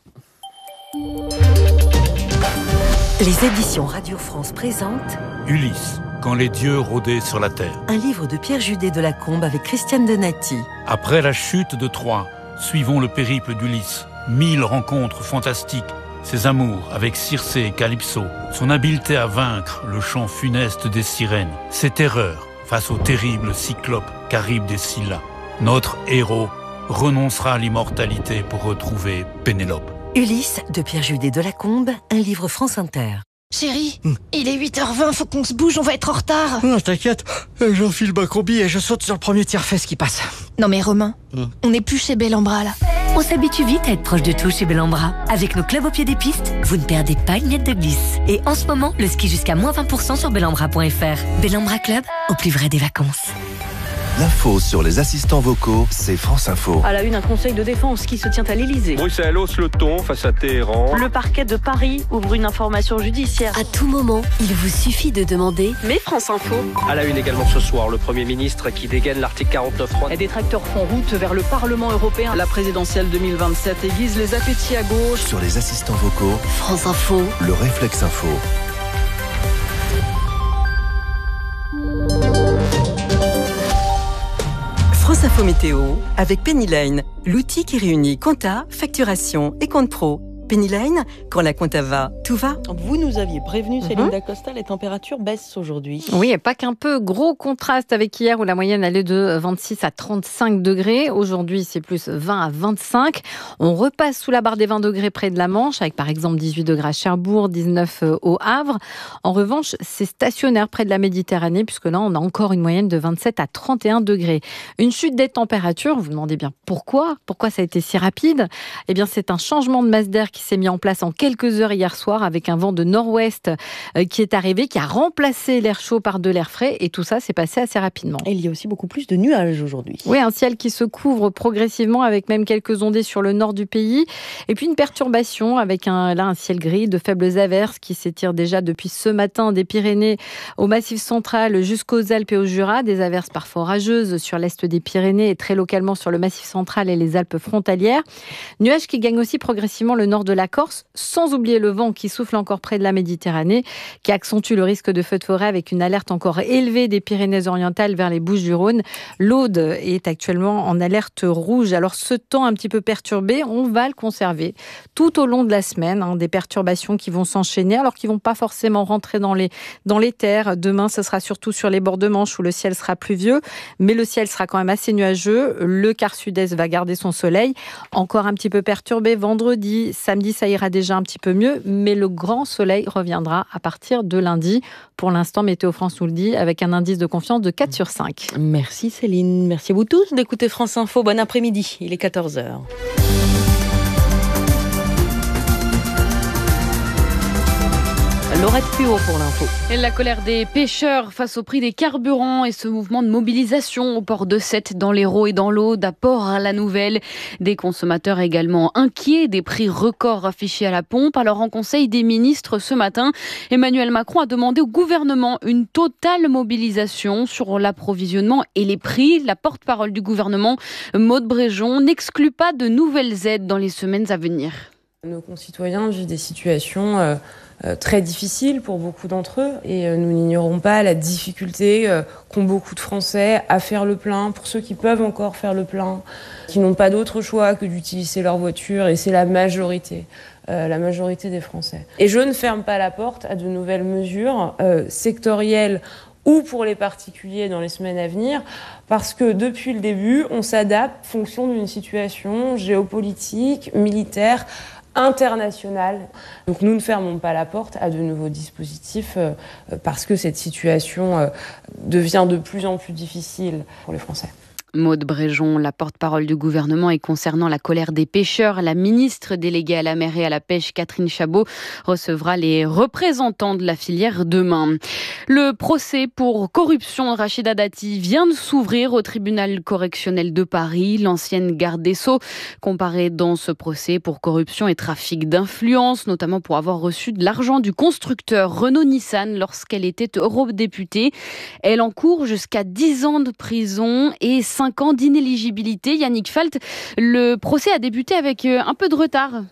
Les éditions Radio France présentent Ulysse, quand les dieux rôdaient sur la terre. Un livre de Pierre Judet de Lacombe avec Christiane Donati. Après la chute de Troie, suivons le périple d'Ulysse. Mille rencontres fantastiques, ses amours avec Circé et Calypso, son habileté à vaincre le chant funeste des sirènes, ses terreurs face au terrible cyclope Charybde des Scylla. Notre héros renoncera à l'immortalité pour retrouver Pénélope. Ulysse de Pierre Judet de Lacombe, un livre France Inter. Chérie, mmh. il est huit heures vingt, faut qu'on se bouge, on va être en retard. Non, t'inquiète, j'enfile ma combi et je saute sur le premier tiers-fesse qui passe. Non mais Romain, mmh. on n'est plus chez Bellambra là. On s'habitue vite à être proche de tout chez Bellambra. Avec nos clubs au pied des pistes, vous ne perdez pas une miette de glisse. Et en ce moment, le ski jusqu'à moins vingt pour cent sur bellambra point f r. Bellambra Club, au plus vrai des vacances. L'info sur les assistants vocaux, c'est France Info. À la une, un conseil de défense qui se tient à l'Elysée. Bruxelles hausse le ton face à Téhéran. Le parquet de Paris ouvre une information judiciaire. À tout moment, il vous suffit de demander Mais France Info. À la une également ce soir, le Premier ministre qui dégaine l'article quarante-neuf trois. Les détracteurs font route vers le Parlement européen. La présidentielle deux mille vingt-sept aiguise les appétits à gauche. Sur les assistants vocaux, France Info. Le réflexe info. France Info Météo avec Pennyline, l'outil qui réunit compta, facturation et compte pro. Pennyline, quand la compta va, tout va. Vous nous aviez prévenu, Céline mm-hmm. Dacosta, les températures baissent aujourd'hui. Oui, et pas qu'un peu. Gros contraste avec hier où la moyenne allait de vingt-six à trente-cinq degrés. Aujourd'hui, c'est plus vingt à vingt-cinq. On repasse sous la barre des vingt degrés près de la Manche, avec par exemple dix-huit degrés à Cherbourg, dix-neuf au Havre. En revanche, c'est stationnaire près de la Méditerranée, puisque là, on a encore une moyenne de vingt-sept à trente et un degrés. Une chute des températures, vous vous demandez bien pourquoi Pourquoi ça a été si rapide ? Eh bien, c'est un changement de masse d'air qui s'est mis en place en quelques heures hier soir avec un vent de nord-ouest qui est arrivé, qui a remplacé l'air chaud par de l'air frais et tout ça s'est passé assez rapidement. Et il y a aussi beaucoup plus de nuages aujourd'hui. Oui, un ciel qui se couvre progressivement avec même quelques ondées sur le nord du pays et puis une perturbation avec un, là, un ciel gris, de faibles averses qui s'étirent déjà depuis ce matin des Pyrénées au Massif central jusqu'aux Alpes et au Jura, des averses parfois orageuses sur l'est des Pyrénées et très localement sur le Massif central et les Alpes frontalières. Nuages qui gagnent aussi progressivement le nord de la Corse, sans oublier le vent qui souffle encore près de la Méditerranée, qui accentue le risque de feux de forêt avec une alerte encore élevée des Pyrénées-Orientales vers les Bouches-du-Rhône. L'Aude est actuellement en alerte rouge. Alors ce temps un petit peu perturbé, on va le conserver tout au long de la semaine. Hein, des perturbations qui vont s'enchaîner, alors qu'ils ne vont pas forcément rentrer dans les, dans les terres. Demain, ce sera surtout sur les bords de Manche où le ciel sera pluvieux, mais le ciel sera quand même assez nuageux. Le quart sud-est va garder son soleil. Encore un petit peu perturbé vendredi, samedi, ça ira déjà un petit peu mieux, mais le grand soleil reviendra à partir de lundi. Pour l'instant, Météo France nous le dit, avec un indice de confiance de quatre sur cinq. Merci Céline, merci à vous tous d'écouter France Info. Bon après-midi, il est quatorze heures. Laurette Puot pour l'info. Et la colère des pêcheurs face au prix des carburants et ce mouvement de mobilisation au port de Sète dans l'Hérault et dans l'Aude, à Port-la-Nouvelle. Des consommateurs également inquiets des prix records affichés à la pompe. Alors en Conseil des ministres ce matin, Emmanuel Macron a demandé au gouvernement une totale mobilisation sur l'approvisionnement et les prix. La porte-parole du gouvernement, Maud Bréjon, n'exclut pas de nouvelles aides dans les semaines à venir. Nos concitoyens vivent des situations euh, euh, très difficiles pour beaucoup d'entre eux et euh, nous n'ignorons pas la difficulté euh, qu'ont beaucoup de Français à faire le plein. Pour ceux qui peuvent encore faire le plein, qui n'ont pas d'autre choix que d'utiliser leur voiture, et c'est la majorité. Euh, la majorité des Français. Et je ne ferme pas la porte à de nouvelles mesures euh, sectorielles ou pour les particuliers dans les semaines à venir, parce que depuis le début, on s'adapte en fonction d'une situation géopolitique, militaire, internationale. Donc nous ne fermons pas la porte à de nouveaux dispositifs euh, parce que cette situation euh, devient de plus en plus difficile pour les Français. Maud Bréjon, la porte-parole du gouvernement, et concernant la colère des pêcheurs, la ministre déléguée à la mer et à la pêche, Catherine Chabot, recevra les représentants de la filière demain. Le procès pour corruption de Rachida Dati vient de s'ouvrir au tribunal correctionnel de Paris. L'ancienne garde des Sceaux comparaît dans ce procès pour corruption et trafic d'influence, notamment pour avoir reçu de l'argent du constructeur Renault-Nissan lorsqu'elle était eurodéputée. Elle encourt jusqu'à dix ans de prison et cinq ans d'inéligibilité. Yannick Falt, le procès a débuté avec un peu de retard.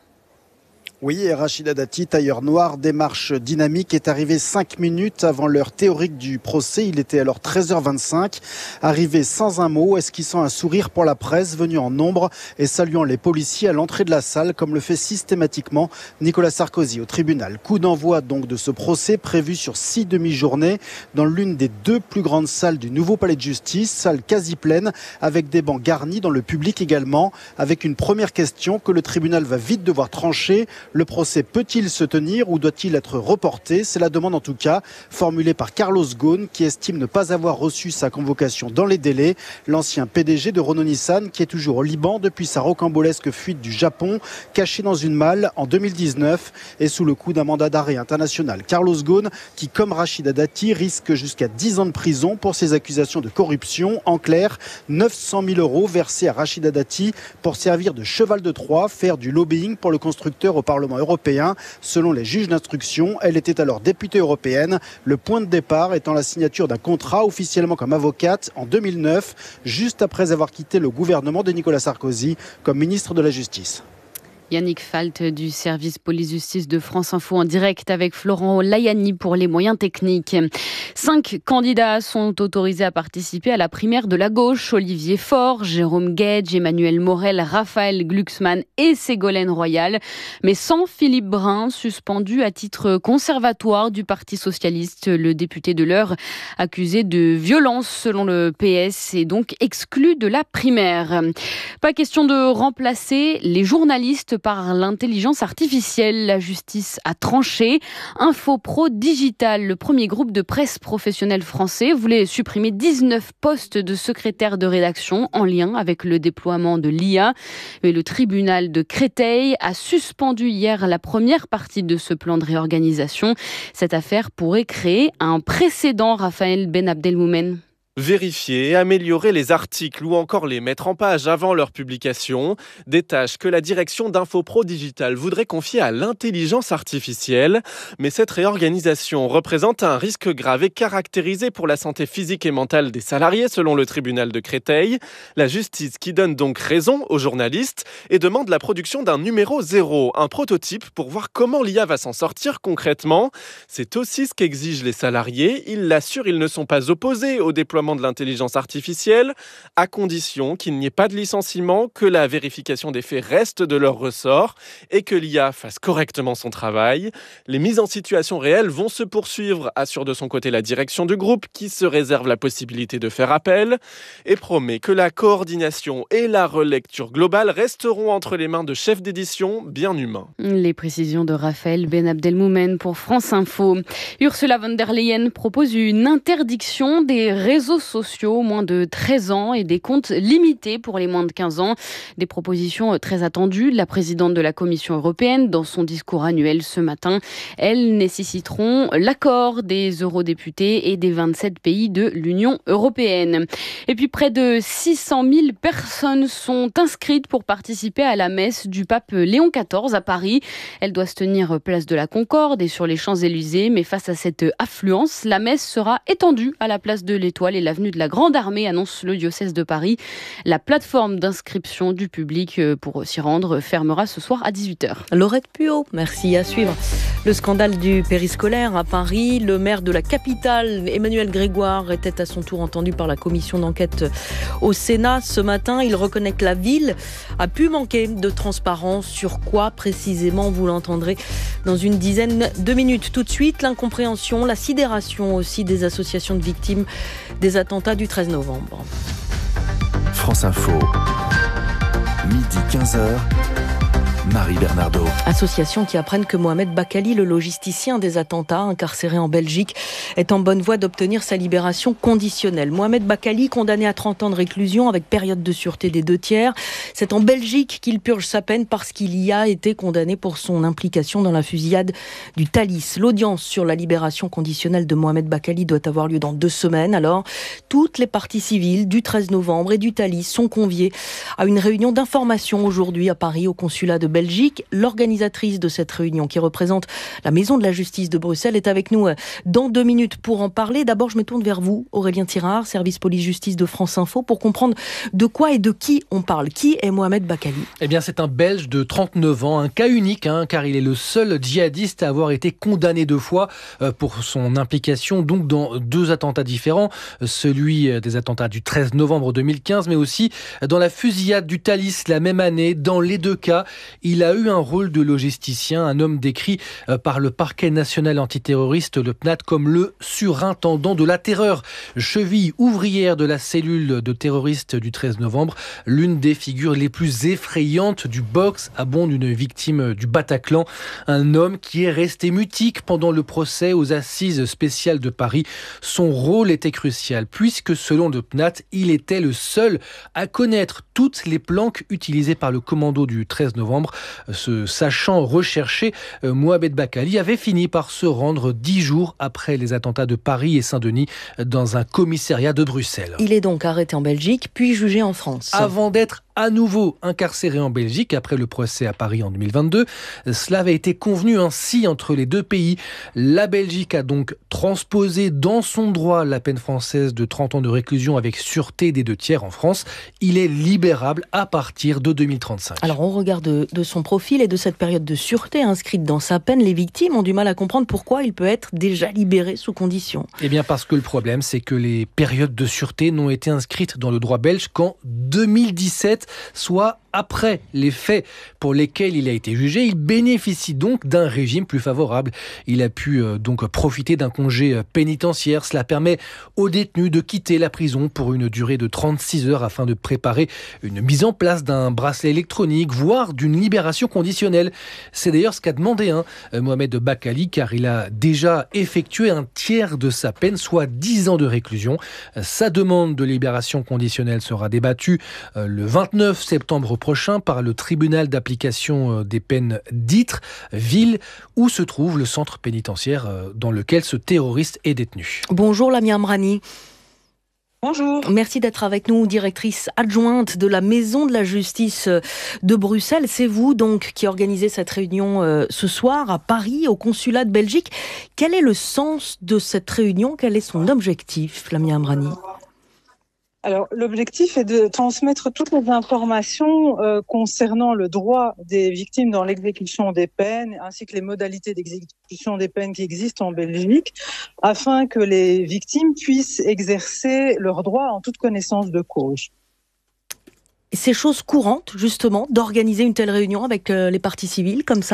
Oui, et Rachida Dati, tailleur noir, démarche dynamique, est arrivé cinq minutes avant l'heure théorique du procès. Il était alors treize heures vingt-cinq, arrivé sans un mot, esquissant un sourire pour la presse, venu en nombre et saluant les policiers à l'entrée de la salle, comme le fait systématiquement Nicolas Sarkozy au tribunal. Coup d'envoi donc de ce procès prévu sur six demi-journées dans l'une des deux plus grandes salles du nouveau palais de justice, salle quasi pleine, avec des bancs garnis dans le public également, avec une première question que le tribunal va vite devoir trancher. Le procès peut-il se tenir ou doit-il être reporté? C'est la demande en tout cas formulée par Carlos Ghosn, qui estime ne pas avoir reçu sa convocation dans les délais. L'ancien P D G de Renault-Nissan, qui est toujours au Liban depuis sa rocambolesque fuite du Japon, caché dans une malle en deux mille dix-neuf et sous le coup d'un mandat d'arrêt international. Carlos Ghosn, qui comme Rachida Dati risque jusqu'à dix ans de prison pour ses accusations de corruption. En clair, neuf cent mille euros versés à Rachida Dati pour servir de cheval de Troie, faire du lobbying pour le constructeur au Parlement européen. Selon les juges d'instruction, elle était alors députée européenne. Le point de départ étant la signature d'un contrat officiellement comme avocate en deux mille neuf, juste après avoir quitté le gouvernement de Nicolas Sarkozy comme ministre de la Justice. Yannick Falt du service police-justice de France Info en direct avec Florent Layani pour les moyens techniques. Cinq candidats sont autorisés à participer à la primaire de la gauche. Olivier Faure, Jérôme Guedj, Emmanuel Morel, Raphaël Glucksmann et Ségolène Royal. Mais sans Philippe Brun, suspendu à titre conservatoire du Parti socialiste. Le député de l'Eure, accusé de violence selon le P S, est donc exclu de la primaire. Pas question de remplacer les journalistes par l'intelligence artificielle. La justice a tranché. Infopro Digital, le premier groupe de presse professionnel français, voulait supprimer dix-neuf postes de secrétaire de rédaction en lien avec le déploiement de l'I A. Mais le tribunal de Créteil a suspendu hier la première partie de ce plan de réorganisation. Cette affaire pourrait créer un précédent. Raphaël Ben Abdelmoumen. Vérifier, améliorer les articles ou encore les mettre en page avant leur publication, des tâches que la direction d'Infopro Digital voudrait confier à l'intelligence artificielle. Mais cette réorganisation représente un risque grave et caractérisé pour la santé physique et mentale des salariés, selon le tribunal de Créteil. La justice qui donne donc raison aux journalistes et demande la production d'un numéro zéro, un prototype pour voir comment l'I A va s'en sortir concrètement. C'est aussi ce qu'exigent les salariés. Ils l'assurent, ils ne sont pas opposés au déploiement de l'intelligence artificielle, à condition qu'il n'y ait pas de licenciement, que la vérification des faits reste de leur ressort et que l'I A fasse correctement son travail. Les mises en situation réelles vont se poursuivre, assure de son côté la direction du groupe, qui se réserve la possibilité de faire appel et promet que la coordination et la relecture globale resteront entre les mains de chefs d'édition bien humains. Les précisions de Raphaël Ben Abdelmoumen pour France Info. Ursula von der Leyen propose une interdiction des réseaux réseaux sociaux, moins de treize ans et des comptes limités pour les moins de quinze ans. Des propositions très attendues de la présidente de la Commission européenne dans son discours annuel ce matin. Elles nécessiteront l'accord des eurodéputés et des vingt-sept pays de l'Union européenne. Et puis près de six cent mille personnes sont inscrites pour participer à la messe du pape Léon quatorze à Paris. Elle doit se tenir place de la Concorde et sur les Champs-Élysées, mais face à cette affluence, la messe sera étendue à la place de l'Étoile et l'avenue de la Grande Armée, annonce le diocèse de Paris. La plateforme d'inscription du public pour s'y rendre fermera ce soir à dix-huit heures. Laurette Puot, merci, à suivre. Le scandale du périscolaire à Paris, le maire de la capitale, Emmanuel Grégoire, était à son tour entendu par la commission d'enquête au Sénat ce matin. Il reconnaît que la ville a pu manquer de transparence. Sur quoi précisément, vous l'entendrez dans une dizaine de minutes. Tout de suite, l'incompréhension, la sidération aussi des associations de victimes des attentats du treize novembre. France Info, midi quinze heures. Marie Bernardo. Association qui apprennent que Mohamed Bakali, le logisticien des attentats incarcéré en Belgique, est en bonne voie d'obtenir sa libération conditionnelle. Mohamed Bakali, condamné à trente ans de réclusion avec période de sûreté des deux tiers. C'est en Belgique qu'il purge sa peine parce qu'il y a été condamné pour son implication dans la fusillade du Thalys. L'audience sur la libération conditionnelle de Mohamed Bakali doit avoir lieu dans deux semaines. Alors, toutes les parties civiles du treize novembre et du Thalys sont conviées à une réunion d'information aujourd'hui à Paris au consulat de Belgique. L'organisatrice de cette réunion qui représente la Maison de la Justice de Bruxelles est avec nous dans deux minutes pour en parler. D'abord, je me tourne vers vous, Aurélien Tirard, service police-justice de France Info, pour comprendre de quoi et de qui on parle. Qui est Mohamed Bakali ? Eh bien, c'est un Belge de trente-neuf ans, un cas unique, hein, car il est le seul djihadiste à avoir été condamné deux fois euh, pour son implication donc dans deux attentats différents, celui des attentats du treize novembre deux mille quinze, mais aussi dans la fusillade du Thalys la même année. Dans les deux cas, il a eu un rôle de logisticien, un homme décrit par le parquet national antiterroriste, le P N A T, comme le surintendant de la terreur, cheville ouvrière de la cellule de terroristes du treize novembre, l'une des figures les plus effrayantes du box à bond d'une victime du Bataclan, un homme qui est resté mutique pendant le procès aux assises spéciales de Paris. Son rôle était crucial, puisque selon le P N A T, il était le seul à connaître toutes les planques utilisées par le commando du treize novembre. Se sachant recherché, Mohamed Bakali avait fini par se rendre dix jours après les attentats de Paris et Saint-Denis dans un commissariat de Bruxelles. Il est donc arrêté en Belgique, puis jugé en France. Avant d'être à nouveau incarcéré en Belgique après le procès à Paris en deux mille vingt-deux. Cela avait été convenu ainsi entre les deux pays. La Belgique a donc transposé dans son droit la peine française de trente ans de réclusion avec sûreté des deux tiers en France. Il est libérable à partir de deux mille trente-cinq. Alors on regarde de, de son profil et de cette période de sûreté inscrite dans sa peine. Les victimes ont du mal à comprendre pourquoi il peut être déjà libéré sous condition. Eh bien parce que le problème, c'est que les périodes de sûreté n'ont été inscrites dans le droit belge qu'en deux mille dix-sept, soit après les faits pour lesquels il a été jugé. Il bénéficie donc d'un régime plus favorable. Il a pu euh, donc profiter d'un congé pénitentiaire. Cela permet aux détenus de quitter la prison pour une durée de trente-six heures afin de préparer une mise en place d'un bracelet électronique, voire d'une libération conditionnelle. C'est d'ailleurs ce qu'a demandé hein, Mohamed Bakali, car il a déjà effectué un tiers de sa peine, soit dix ans de réclusion. Sa demande de libération conditionnelle sera débattue euh, le vingt-neuf septembre prochain par le tribunal d'application des peines d'Ytre, ville où se trouve le centre pénitentiaire dans lequel ce terroriste est détenu. Bonjour Lamia Amrani. Bonjour. Merci d'être avec nous, directrice adjointe de la Maison de la Justice de Bruxelles. C'est vous donc qui organisez cette réunion euh, ce soir à Paris, au consulat de Belgique. Quel est le sens de cette réunion ? Quel est son objectif, Lamia Amrani ? Alors, l'objectif est de transmettre toutes les informations euh, concernant le droit des victimes dans l'exécution des peines, ainsi que les modalités d'exécution des peines qui existent en Belgique, afin que les victimes puissent exercer leurs droits en toute connaissance de cause. C'est chose courante, justement, d'organiser une telle réunion avec euh, les parties civiles, comme ça ?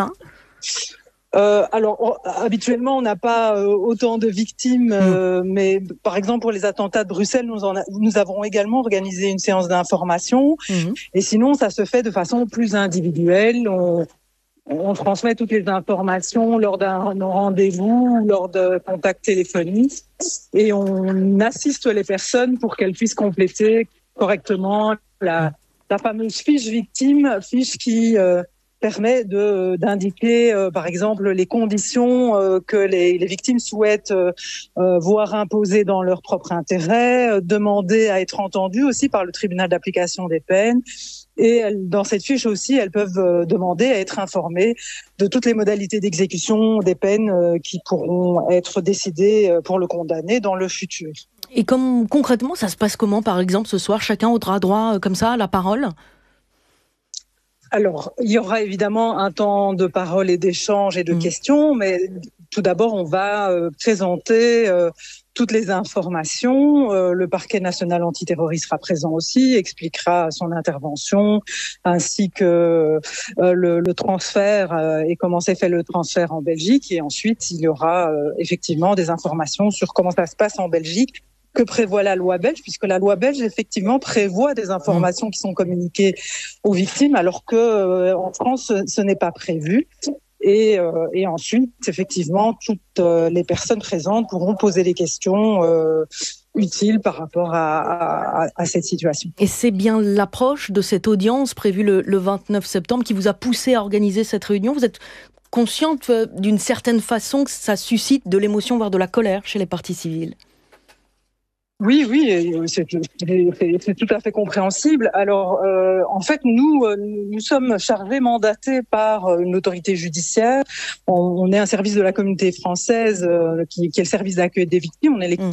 Euh, alors, on, habituellement, on n'a pas euh, autant de victimes, euh, mmh. mais par exemple, pour les attentats de Bruxelles, nous, en a, nous avons également organisé une séance d'information. Mmh. Et sinon, ça se fait de façon plus individuelle. On, on transmet toutes les informations lors d'un rendez-vous, lors de contacts téléphoniques, et on assiste les personnes pour qu'elles puissent compléter correctement la, la fameuse fiche victime, fiche qui euh, permet de d'indiquer, euh, par exemple, les conditions euh, que les, les victimes souhaitent euh, euh, voir imposées dans leur propre intérêt, euh, demander à être entendues aussi par le tribunal d'application des peines. Et elles, dans cette fiche aussi, elles peuvent euh, demander à être informées de toutes les modalités d'exécution des peines euh, qui pourront être décidées euh, pour le condamné dans le futur. Et comme concrètement, ça se passe comment, par exemple, ce soir, chacun aura droit euh, comme ça à la parole ? Alors, il y aura évidemment un temps de parole et d'échange et de mmh. questions, mais tout d'abord, on va euh, présenter euh, toutes les informations. Euh, le parquet national antiterroriste sera présent aussi, expliquera son intervention, ainsi que euh, le, le transfert euh, et comment s'est fait le transfert en Belgique. Et ensuite, il y aura euh, effectivement des informations sur comment ça se passe en Belgique, que prévoit la loi belge, puisque la loi belge, effectivement, prévoit des informations qui sont communiquées aux victimes, alors que euh, en France, ce n'est pas prévu. Et, euh, et ensuite, effectivement, toutes euh, les personnes présentes pourront poser des questions euh, utiles par rapport à, à, à cette situation. Et c'est bien l'approche de cette audience prévue le, le vingt-neuf septembre qui vous a poussé à organiser cette réunion. Vous êtes consciente euh, d'une certaine façon que ça suscite de l'émotion, voire de la colère chez les parties civiles? Oui, oui, c'est, c'est, c'est tout à fait compréhensible. Alors, euh, en fait, nous, nous sommes chargés, mandatés par une autorité judiciaire. On, on est un service de la communauté française euh, qui, qui est le service d'accueil des victimes. On est l'équipe